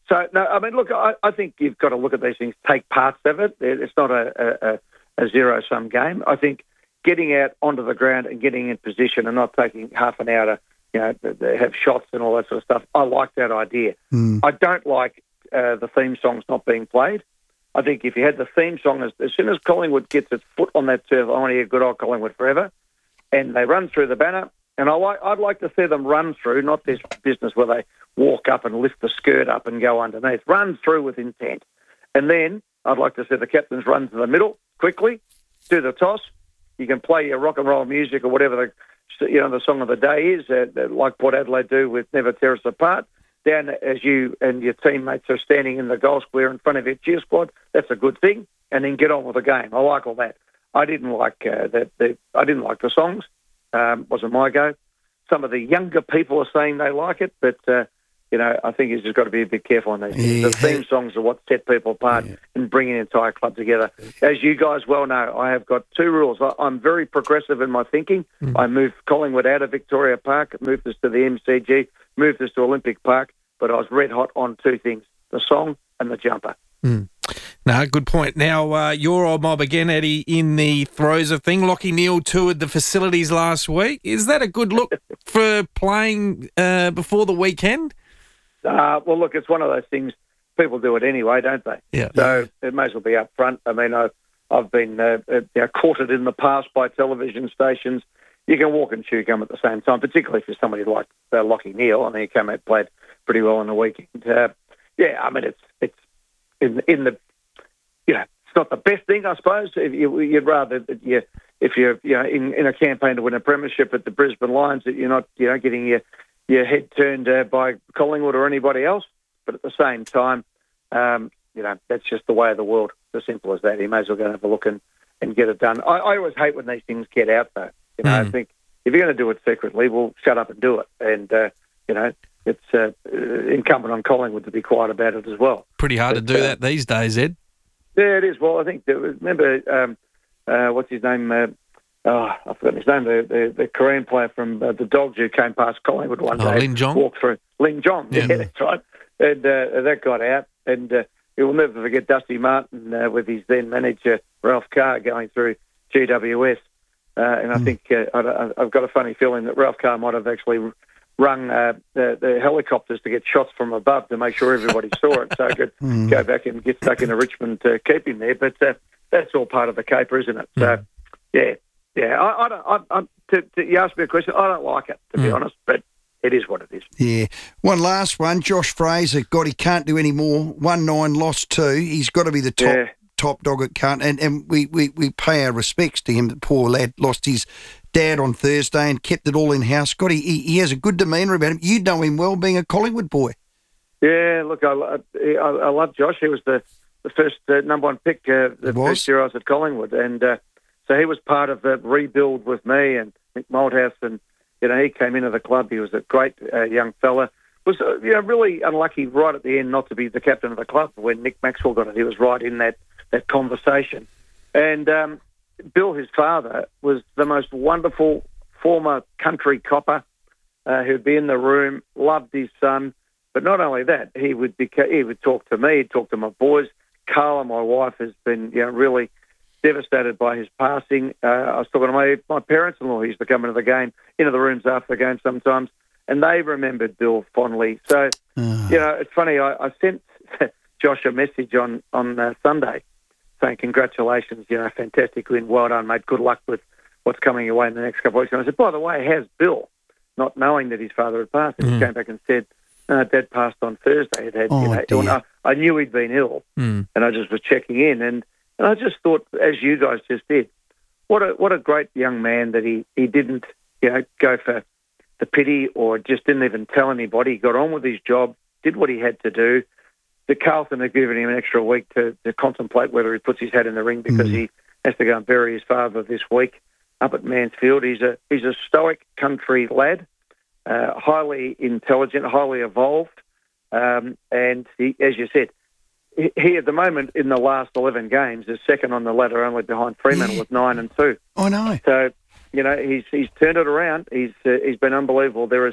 So, no, I mean, look, I, I think you've got to look at these things, take parts of it. It's not a, a, a zero-sum game. I think getting out onto the ground and getting in position and not taking half an hour to, you know, to have shots and all that sort of stuff, I like that idea. Mm. I don't like uh, the theme songs not being played. I think if you had the theme song, as, as soon as Collingwood gets its foot on that turf, I want to hear good old Collingwood forever, and they run through the banner. And I like, I'd like to see them run through, not this business where they walk up and lift the skirt up and go underneath. Run through with intent. And then I'd like to see the captains run to the middle quickly, do the toss. You can play your rock and roll music or whatever the, you know, the song of the day is, uh, like Port Adelaide do with Never Tear Us Apart. Down as you and your teammates are standing in the goal square in front of your cheer squad, that's a good thing. And then get on with the game. I like all that. I didn't like uh, that. The, I didn't like the songs. Um, wasn't my go. Some of the younger people are saying they like it, but uh, you know, I think he's just got to be a bit careful on these things. Yeah. The theme songs are what set people apart yeah. and bring an entire club together. As you guys well know, I have got two rules. I, I'm very progressive in my thinking. Mm. I moved Collingwood out of Victoria Park, moved us to the M C G, moved us to Olympic Park, but I was red hot on two things, the song and the jumper. Mm. No, good point. Now, uh, your old mob again, Eddie, in the throes of thing. Lachie Neale toured the facilities last week. Is that a good look for playing uh, before the weekend? Uh, well, look, it's one of those things. People do it anyway, don't they? Yeah. So it may as well be up front. I mean, I've, I've been uh, you know, courted in the past by television stations. You can walk and chew gum at the same time, particularly if you're somebody like uh, Lachie Neale. I mean, he came out and played pretty well on the weekend. Uh, yeah, I mean, it's it's in in the you know, it's not the best thing, I suppose. If you, you'd rather that you, if you're you know in, in a campaign to win a premiership at the Brisbane Lions, that you're not you know getting your your head turned uh, by Collingwood or anybody else. But at the same time, um, you know, that's just the way of the world. It's as simple as that. You may as well go and have a look and, and get it done. I, I always hate when these things get out, though. You know, mm. I think if you're going to do it secretly, well, shut up and do it. And uh, you know, it's uh, incumbent on Collingwood to be quiet about it as well. Pretty hard but, to do uh, that these days, Ed. Yeah, it is. Well, I think that, remember um, uh, what's his name? Uh, oh, I've forgotten his name. The, the, the Korean player from uh, the Dogs who came past Collingwood one oh, day. Lin Jong. Walked through Lin Jong. Yeah, yeah that's right. And uh, that got out. And uh, you'll never forget Dusty Martin uh, with his then manager Ralph Carr going through G W S. Uh, and I mm. think uh, I, I've got a funny feeling that Ralph Carr might have actually rung uh, the, the helicopters to get shots from above to make sure everybody saw it, so I could mm. go back and get stuck into Richmond to keep him there. But uh, that's all part of the caper, isn't it? Mm. So, yeah, yeah. I, I don't. I, I, to, to, you asked me a question. I don't like it, to mm. be honest, but it is what it is. Yeah. One last one. Josh Fraser. God, he can't do any more. One nine, lost two. He's got to be the top. Yeah. top dog at Cunt, and, and we, we, we pay our respects to him. The poor lad lost his dad on Thursday and kept it all in-house. God, he, he, he has a good demeanour about him. You know him well, being a Collingwood boy. Yeah, look, I, I, I love Josh. He was the, the first uh, number one pick uh, the first year I was at Collingwood, and uh, so he was part of the rebuild with me and Mick Malthouse, and you know, he came into the club. He was a great uh, young fella. Was uh, you know really unlucky right at the end not to be the captain of the club when Nick Maxwell got it. He was right in that that conversation. And um, Bill, his father, was the most wonderful former country copper uh, who'd be in the room, loved his son. But not only that, he would be, he would talk to me, he'd talk to my boys. Carla, my wife, has been you know, really devastated by his passing. Uh, I was talking to my, my parents-in-law who used to come into the game, into the rooms after the game sometimes, and they remembered Bill fondly. So, uh. you know, it's funny, I, I sent Josh a message on, on uh, Sunday saying, congratulations, you know, fantastic win, well done, mate, good luck with what's coming your way in the next couple of weeks. And I said, by the way, how's Bill? Not knowing that his father had passed. And mm. he came back and said, no, Dad passed on Thursday. It had, oh, you know, I, I knew he'd been ill, mm. and I just was checking in. And, and I just thought, as you guys just did, what a what a great young man that he, he didn't, you know, go for the pity or just didn't even tell anybody. He got on with his job, did what he had to do. The Carlton had given him an extra week to, to contemplate whether he puts his hat in the ring because mm. he has to go and bury his father this week up at Mansfield. He's a he's a stoic country lad, uh, highly intelligent, highly evolved, um, and he, as you said, he, he at the moment in the last eleven games is second on the ladder, only behind Fremantle yeah. with nine and two. I know. So you know he's he's turned it around. He's uh, he's been unbelievable. There is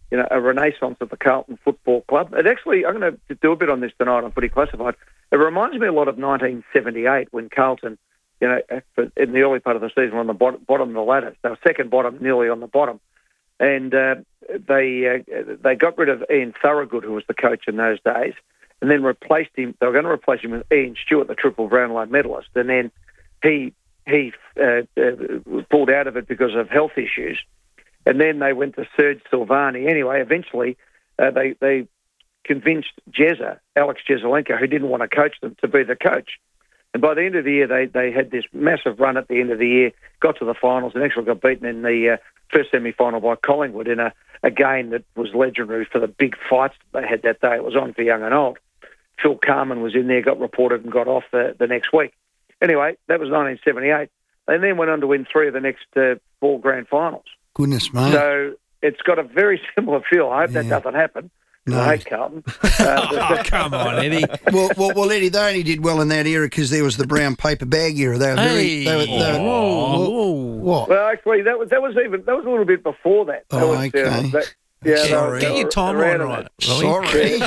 you know, a renaissance of the Carlton Football Club. It actually, I'm going to do a bit on this tonight on Footy Classified. It reminds me a lot of nineteen seventy-eight when Carlton, you know, in the early part of the season were on the bottom, bottom of the ladder. They were second bottom, nearly on the bottom. And uh, they uh, they got rid of Ian Thorogood, who was the coach in those days, and then replaced him. They were going to replace him with Ian Stewart, the Triple Brownlow medalist. And then he he uh, uh, pulled out of it because of health issues. And then they went to Serge Silvani. Anyway, eventually uh, they they convinced Jezza, Alex Jesaulenko, who didn't want to coach them, to be the coach. And by the end of the year, they, they had this massive run at the end of the year, got to the finals, and actually got beaten in the uh, first semi-final by Collingwood in a, a game that was legendary for the big fights that they had that day. It was on for young and old. Phil Carman was in there, got reported and got off the, the next week. Anyway, that was nineteen seventy-eight. They then went on to win three of the next uh, four grand finals. Goodness, mate. So it's got a very similar feel. I hope yeah. that doesn't happen. No. I hate Carlton. Uh, oh, come on, Eddie. well, well, well, Eddie, they only did well in that era because there was the brown paper bag era. They were very. Hey. They were, they were, whoa, whoa. What? Well, actually, that was that was even that was a little bit before that. that oh, was, okay. Uh, that, yeah, Sorry. Get your timeline right. Sorry.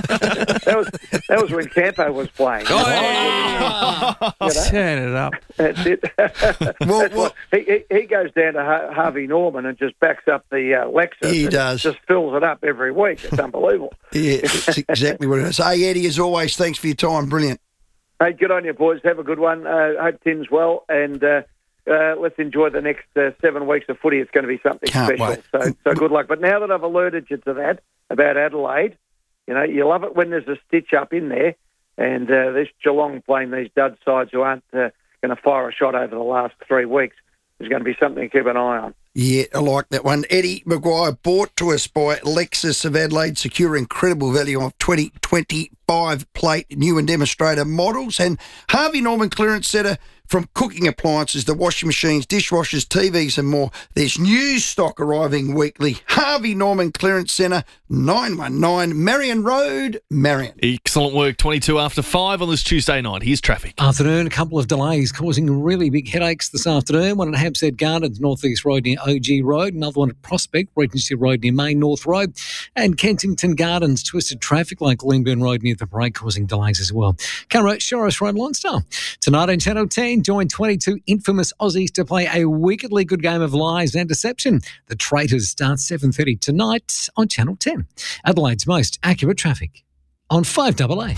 that was that was when Campo was playing. Oh, yeah. You know? Turn it up. That's it. well, That's well, he, he he goes down to Har- Harvey Norman and just backs up the uh, Lexus. He does. Just fills it up every week. It's unbelievable. Yeah, that's exactly what it is. Hey, Eddie, as always, thanks for your time. Brilliant. Hey, good on you, boys. Have a good one. Uh, hope Tim's well, and uh, uh, let's enjoy the next uh, seven weeks of footy. It's going to be something Can't special. wait. So, so good luck. But now that I've alerted you to that about Adelaide, you know, you love it when there's a stitch up in there, and uh, this Geelong playing these dud sides who aren't uh, going to fire a shot over the last three weeks is going to be something to keep an eye on. Yeah, I like that one. Eddie Maguire, bought to us by Lexus of Adelaide, secure incredible value of twenty twenty-five plate new and demonstrator models, and Harvey Norman Clearance Centre from cooking appliances to washing machines, dishwashers, T Vs and more. There's new stock arriving weekly. Harvey Norman Clearance Centre, nine one nine Marion Road, Marion. Excellent work. twenty-two after five on this Tuesday night. Here's traffic. Afternoon, a couple of delays causing really big headaches this afternoon. One at Hampstead Gardens, North East Road near O G Road. Another one at Prospect, Regency Road near Main North Road. And Kensington Gardens, twisted traffic like Lingburn Road near the parade, causing delays as well. Camera, Shoros Road, Lonsdale. Tonight on Channel ten, join twenty-two infamous Aussies to play a wickedly good game of lies and deception. The Traitors starts seven thirty tonight on Channel ten. Adelaide's most accurate traffic on five A A.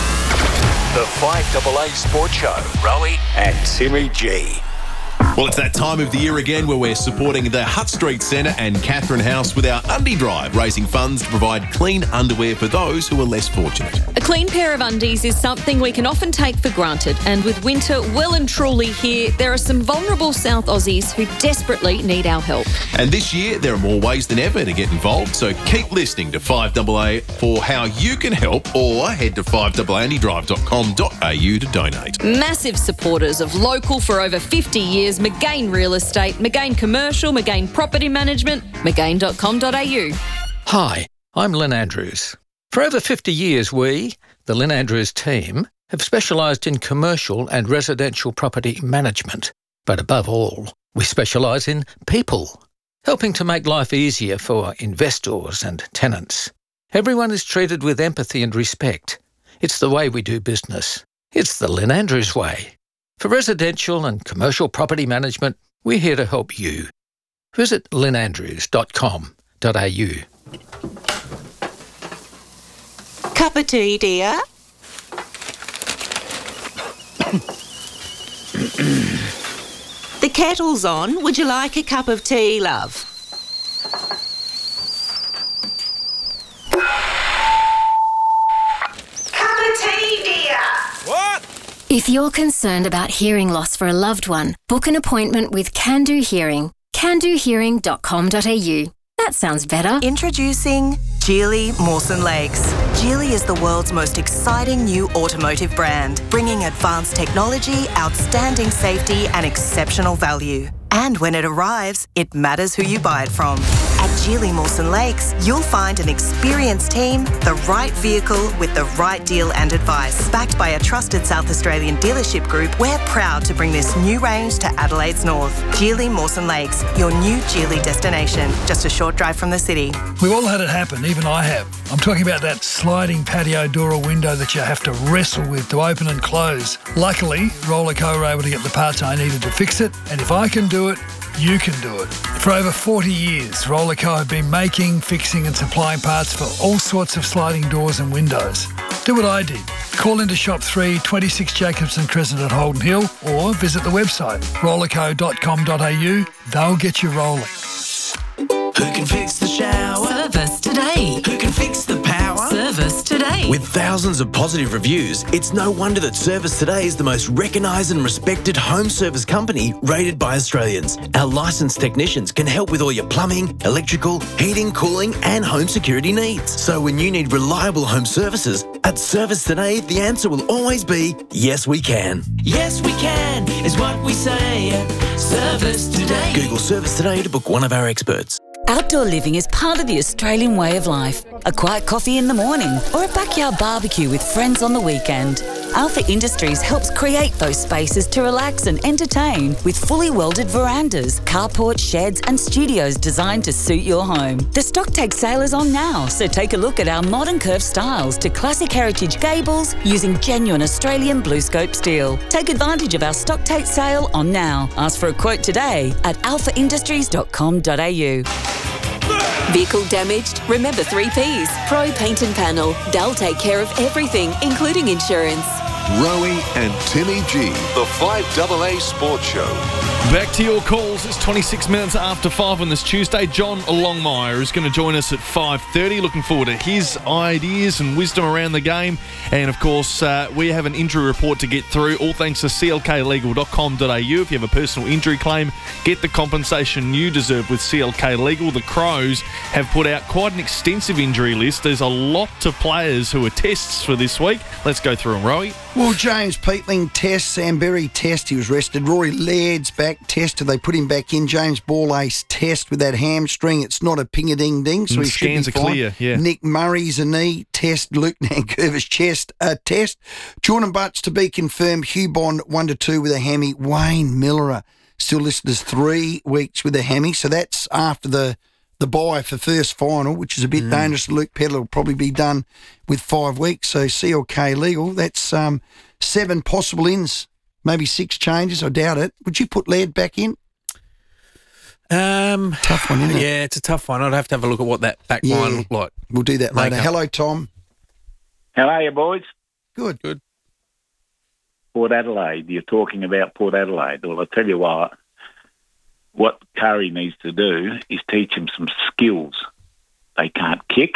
The five A A Sports Show. Rowie and Timmy G. Well, it's that time of the year again where we're supporting the Hutt Street Centre and Catherine House with our Undie Drive, raising funds to provide clean underwear for those who are less fortunate. A clean pair of undies is something we can often take for granted, and with winter well and truly here, there are some vulnerable South Aussies who desperately need our help. And this year, there are more ways than ever to get involved, so keep listening to five A A for how you can help, or head to five a a undie drive dot com dot a u to donate. Massive supporters of local for over fifty years, McGain Real Estate, McGain Commercial, McGain Property Management, mcgain dot com dot a u. Hi, I'm Lynn Andrews. For over fifty years, we, the Lynn Andrews team, have specialised in commercial and residential property management. But above all, we specialise in people, helping to make life easier for investors and tenants. Everyone is treated with empathy and respect. It's the way we do business. It's the Lynn Andrews way. For residential and commercial property management, we're here to help you. Visit lynn andrews dot com dot a u. Cup of tea, dear? The kettle's on. Would you like a cup of tea, love? Cup of tea, dear. What? If you're concerned about hearing loss for a loved one, book an appointment with Can Do Hearing. can do hearing dot com dot a u. That sounds better. Introducing Geely Mawson Legs. Geely is the world's most exciting new automotive brand, bringing advanced technology, outstanding safety and exceptional value. And when it arrives, it matters who you buy it from. At Geely Mawson Lakes, you'll find an experienced team, the right vehicle with the right deal and advice. Backed by a trusted South Australian dealership group, we're proud to bring this new range to Adelaide's north. Geely Mawson Lakes, your new Geely destination. Just a short drive from the city. We've all had it happen, even I have. I'm talking about that sliding patio door or window that you have to wrestle with to open and close. Luckily, Rollerco were able to get the parts I needed to fix it, and if I can do it, you can do it. For over forty years, Rollerco have been making, fixing and supplying parts for all sorts of sliding doors and windows. Do what I did. Call into Shop three, twenty-six Jacobson Crescent at Holden Hill, or visit the website rollerco dot com dot a u. They'll get you rolling. Who can fix the shower? Service today. Who can fix the power? Service today. With thousands of positive reviews, it's no wonder that Service Today is the most recognised and respected home service company rated by Australians. Our licensed technicians can help with all your plumbing, electrical, heating, cooling and home security needs. So when you need reliable home services, at Service Today, the answer will always be, yes we can. Yes we can is what we say at Service Today. Google Service Today to book one of our experts. Outdoor living is part of the Australian way of life. A quiet coffee in the morning or a backyard barbecue with friends on the weekend. Alpha Industries helps create those spaces to relax and entertain with fully welded verandas, carports, sheds and studios designed to suit your home. The stock take sale is on now, so take a look at our modern curved styles to classic heritage gables using genuine Australian blue scope steel. Take advantage of our stock take sale on now. Ask for a quote today at alpha industries dot com dot a u. Vehicle damaged? Remember three Ps. Pro Paint and Panel. They'll take care of everything, including insurance. Rowie and Timmy G, the five double A Sports Show. Back to your calls. It's twenty-six minutes after five on this Tuesday. John Longmire is going to join us at five thirty. Looking forward to his ideas and wisdom around the game. And, of course, uh, we have an injury report to get through, all thanks to c l k legal dot com dot a u. If you have a personal injury claim, get the compensation you deserve with C L K Legal. The Crows have put out quite an extensive injury list. There's a lot of players who are tests for this week. Let's go through them, Rowie. Well, James Peatling test, Sam Berry test, he was rested. Rory Laird's back test, they put him back in. James Ball-Ace test with that hamstring. It's not a ping-a-ding-ding, so Mm, he should be scans are fine. clear, yeah. Nick Murray's a knee test. Luke Nankervis chest uh, test. Jordan Butts to be confirmed. Hugh Bond one to two with a hammy. Wayne Miller still listed as three weeks with a hammy, so that's after the the bye for first final, which is a bit Mm. dangerous. Luke Pedler will probably be done with five weeks. So C L K Legal, that's um, seven possible ins, maybe six changes. I doubt it. Would you put Laird back in? Um, tough one, isn't it? Yeah, it's a tough one. I'd have to have a look at what that back Yeah. line looked like. We'll do that later. Makeup. Hello, Tom. How are you, boys? Good. Good. Port Adelaide. You're talking about Port Adelaide. Well, I'll tell you what. What Curry needs to do is teach them some skills. They can't kick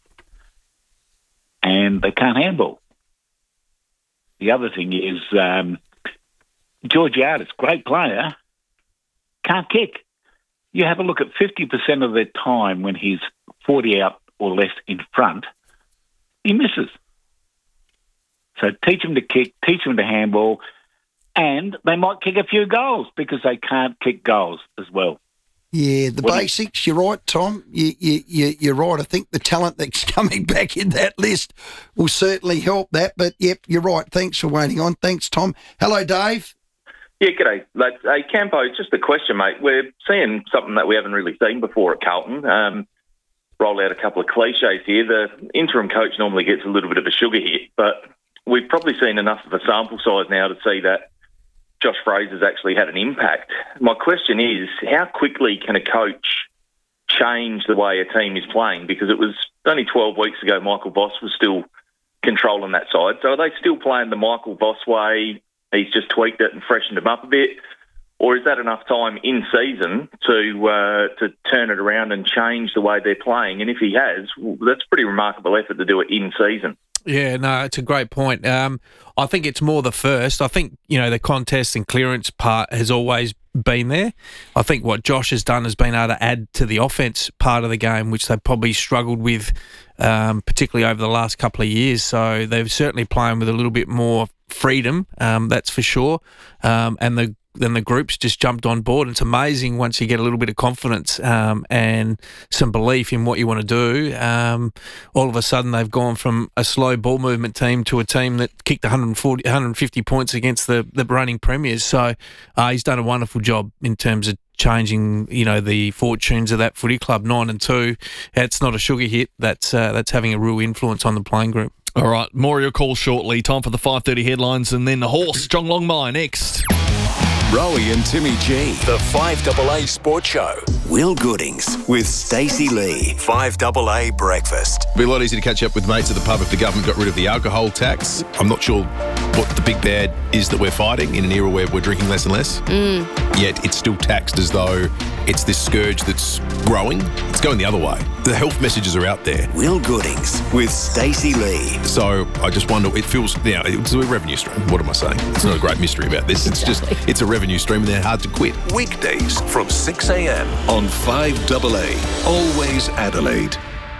and they can't handball. The other thing is um, Georgiades, great player, can't kick. You have a look at fifty percent of their time when he's forty out or less in front, he misses. So teach him to kick, teach him to handball, and they might kick a few goals because they can't kick goals as well. Yeah, the What do you- basics, you're right, Tom. You, you, you, you're right. I think the talent that's coming back in that list will certainly help that. But, yep, you're right. Thanks for waiting on. Thanks, Tom. Hello, Dave. Yeah, g'day. Like, hey, Campo, just a question, mate. We're seeing something that we haven't really seen before at Carlton. Um, roll out a couple of cliches here. The interim coach normally gets a little bit of a sugar hit, but we've probably seen enough of a sample size now to see that Josh Fraser's actually had an impact. My question is, how quickly can a coach change the way a team is playing? Because it was only twelve weeks ago Michael Voss was still controlling that side. So are they still playing the Michael Voss way? He's just tweaked it and freshened them up a bit? Or is that enough time in season to uh, to turn it around and change the way they're playing? And if he has, well, that's a pretty remarkable effort to do it in season. Yeah, no, it's a great point. Um, I think it's more the first. I think, you know, the contest and clearance part has always been there. I think what Josh has done has been able to add to the offense part of the game, which they probably struggled with, um, particularly over the last couple of years. So they're certainly playing with a little bit more freedom, um, that's for sure. Um, and the then the group's just jumped on board. It's amazing once you get a little bit of confidence um, and some belief in what you want to do. Um, all of a sudden, they've gone from a slow ball movement team to a team that kicked one hundred forty, one hundred fifty points against the, the reigning premiers. So uh, he's done a wonderful job in terms of changing, you know, the fortunes of that footy club. Nine and two. It's not a sugar hit. That's uh, that's having a real influence on the playing group. All right, more of your calls shortly. Time for the five thirty headlines and then the horse, John Longmire, next. Rowie and Timmy G. The five double A Sports Show. Will Goodings with Stacey Lee. five double A Breakfast. It'd be a lot easier to catch up with mates at the pub if the government got rid of the alcohol tax. I'm not sure what the big bad is that we're fighting in an era where we're drinking less and less. Mm. Yet it's still taxed as though it's this scourge that's growing. It's going the other way. The health messages are out there. Will Goodings with Stacey Lee. So I just wonder, it feels, you know, it's a revenue stream. What am I saying? It's not a great mystery about this. It's Exactly. just, it's a revenue stream and they're hard to quit. Weekdays from six a.m. on five double A. Always Adelaide.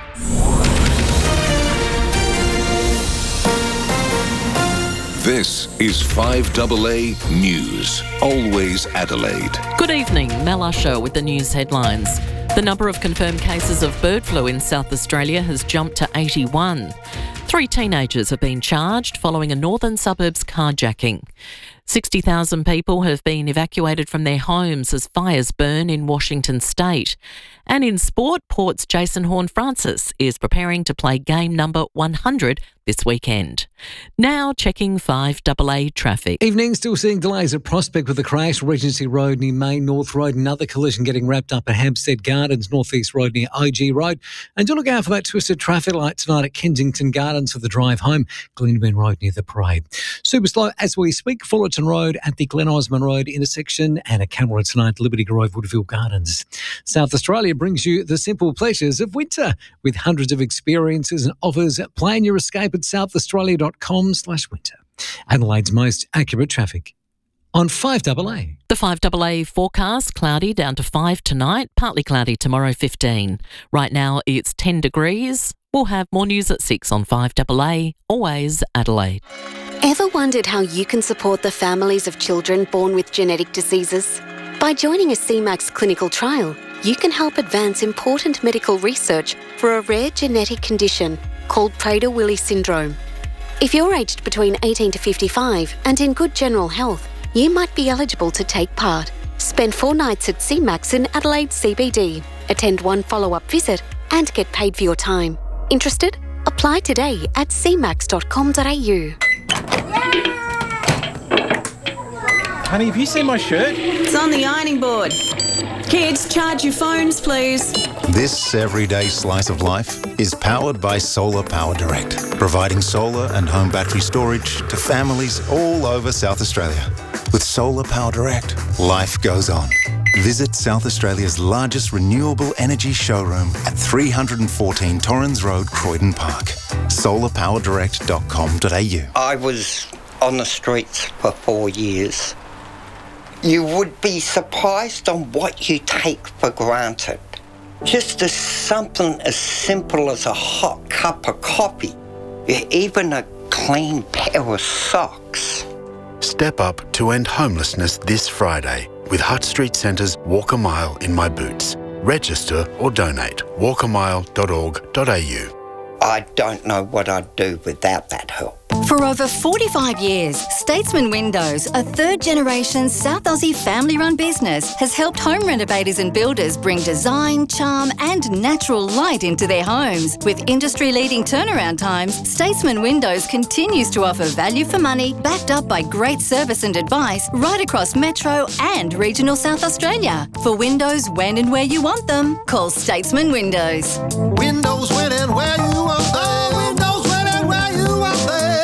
This is five double A News. Always Adelaide. Good evening, Mel Usher with the news headlines. The number of confirmed cases of bird flu in South Australia has jumped to eighty-one. Three teenagers have been charged following a northern suburbs carjacking. sixty thousand people have been evacuated from their homes as fires burn in Washington state. And in sport, Port's Jason Horne-Francis is preparing to play game number one hundred this weekend. Now checking five double A traffic. Evening, still seeing delays at Prospect with a crash, Regency Road near Main North Road, another collision getting wrapped up at Hampstead Gardens, North East Road near O G Road. And do look out for that twisted traffic light tonight at Kensington Gardens for the drive home, Glenben Road near the parade. Super slow as we speak, Fullerton Road at the Glen Osmond Road intersection and a camera tonight, Liberty Grove, Woodville Gardens. South Australia brings you the simple pleasures of winter with hundreds of experiences and offers. Plan your escape at southaustralia.com slash winter. Adelaide's most accurate traffic on five double A. The five double A forecast, cloudy down to five tonight, partly cloudy tomorrow fifteen. Right now it's ten degrees. We'll have more news at six on five double A, always Adelaide. Ever wondered how you can support the families of children born with genetic diseases? By joining a C MAX clinical trial, you can help advance important medical research for a rare genetic condition called Prader-Willi syndrome. If you're aged between eighteen to fifty-five and in good general health, you might be eligible to take part. Spend four nights at C MAX in Adelaide C B D, attend one follow-up visit and get paid for your time. Interested? Apply today at c max dot com dot a u. Honey, have you seen my shirt? It's on the ironing board. Kids, charge your phones, please. This everyday slice of life is powered by Solar Power Direct, providing solar and home battery storage to families all over South Australia. With Solar Power Direct, life goes on. Visit South Australia's largest renewable energy showroom at three fourteen Torrens Road, Croydon Park. solar power direct dot com dot a u. I was on the streets for four years. You would be surprised on what you take for granted. Just as something as simple as a hot cup of coffee, even a clean pair of socks. Step up to end homelessness this Friday with Hutt Street Centre's Walk a Mile in My Boots. Register or donate walk a mile dot org dot a u. I don't know what I'd do without that help. For over forty-five years, Statesman Windows, a third-generation South Aussie family-run business, has helped home renovators and builders bring design, charm and natural light into their homes. With industry-leading turnaround times, Statesman Windows continues to offer value for money, backed up by great service and advice right across Metro and regional South Australia. For windows when and where you want them, call Statesman Windows. Windows when and where you want them. Windows when and where you want them.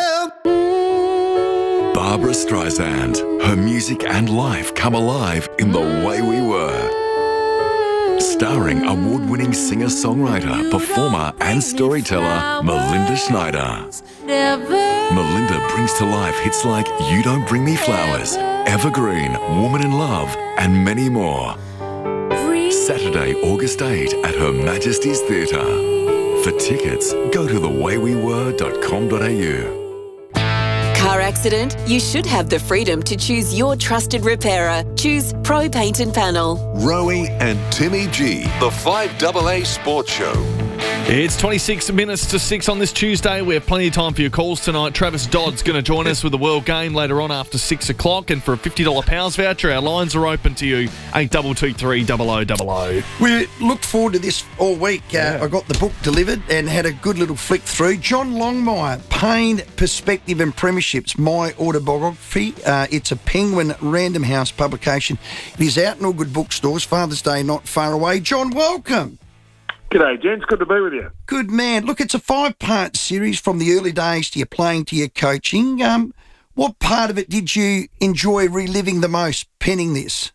Barbara Streisand. Her music and life come alive in The Way We Were. Starring award-winning singer-songwriter, performer and storyteller Melinda Schneider. Melinda brings to life hits like You Don't Bring Me Flowers, Evergreen, Woman in Love and many more. Saturday, August eighth at Her Majesty's Theatre. For tickets, go to the way we were dot com dot a u. Car accident? You should have the freedom to choose your trusted repairer. Choose Pro Paint and Panel. Rowie and Timmy G, the five double A Sports Show. It's twenty-six minutes to six on this Tuesday. We have plenty of time for your calls tonight. Travis Dodd's going to join us with the World Game later on after six o'clock. And for a fifty dollars Powers voucher, our lines are open to you. eight two two three, double oh double oh. We looked forward to this all week. Uh, Yeah. I got the book delivered and had a good little flick through. John Longmire, Pain, Perspective and Premierships, my autobiography. Uh, it's a Penguin Random House publication. It is out in all good bookstores. Father's Day not far away. John, welcome. G'day, gents. Good to be with you. Good man. Look, it's a five-part series from the early days to your playing to your coaching. Um, what part of it did you enjoy reliving the most, penning this?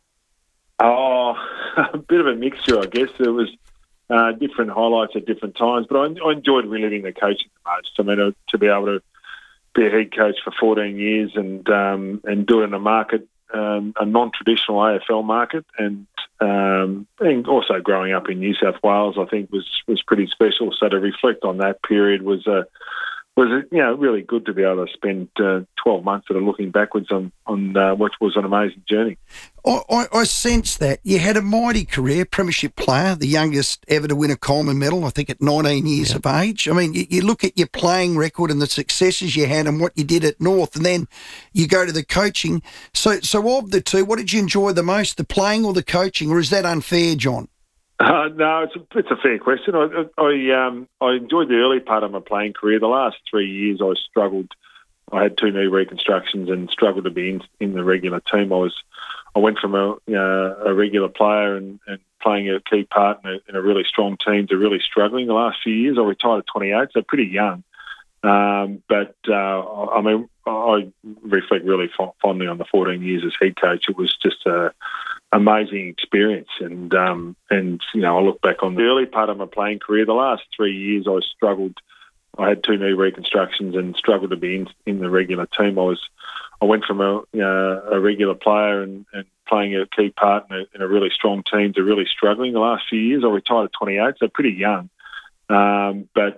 Oh, a bit of a mixture, I guess. There was uh, different highlights at different times, but I, I enjoyed reliving the coaching the most. I mean, uh, to be able to be a head coach for fourteen years and um, and do it in a market, um, a non-traditional A F L market, and um, and also growing up in New South Wales, I think was was pretty special. So to reflect on that period was a was a, you know really good to be able to spend uh, twelve months sort of looking backwards on on uh, what was an amazing journey. I, I, I sense that you had a mighty career, premiership player, the youngest ever to win a Coleman medal, I think at nineteen years of age. I mean, you, you look at your playing record and the successes you had and what you did at North, and then you go to the coaching. So, so of the two, what did you enjoy the most, the playing or the coaching, or is that unfair, John? Uh, no, it's a, it's a fair question. I I, um, I enjoyed the early part of my playing career. The last three years, I struggled. I had two knee reconstructions and struggled to be in, in the regular team. I was, I went from a uh, a regular player and, and playing a key part in a, in a really strong team to really struggling the last few years. I retired at twenty-eight, so pretty young. Um, but uh, I mean, I reflect really fondly on the fourteen years as head coach. It was just a amazing experience, and um, and you know, I look back on the early part of my playing career. The last three years, I struggled. I had two knee reconstructions and struggled to be in, in the regular team. I was, I went from a uh, a regular player and, and playing a key part in a, in a really strong team to really struggling the last few years. I retired at twenty-eight, so pretty young. Um, but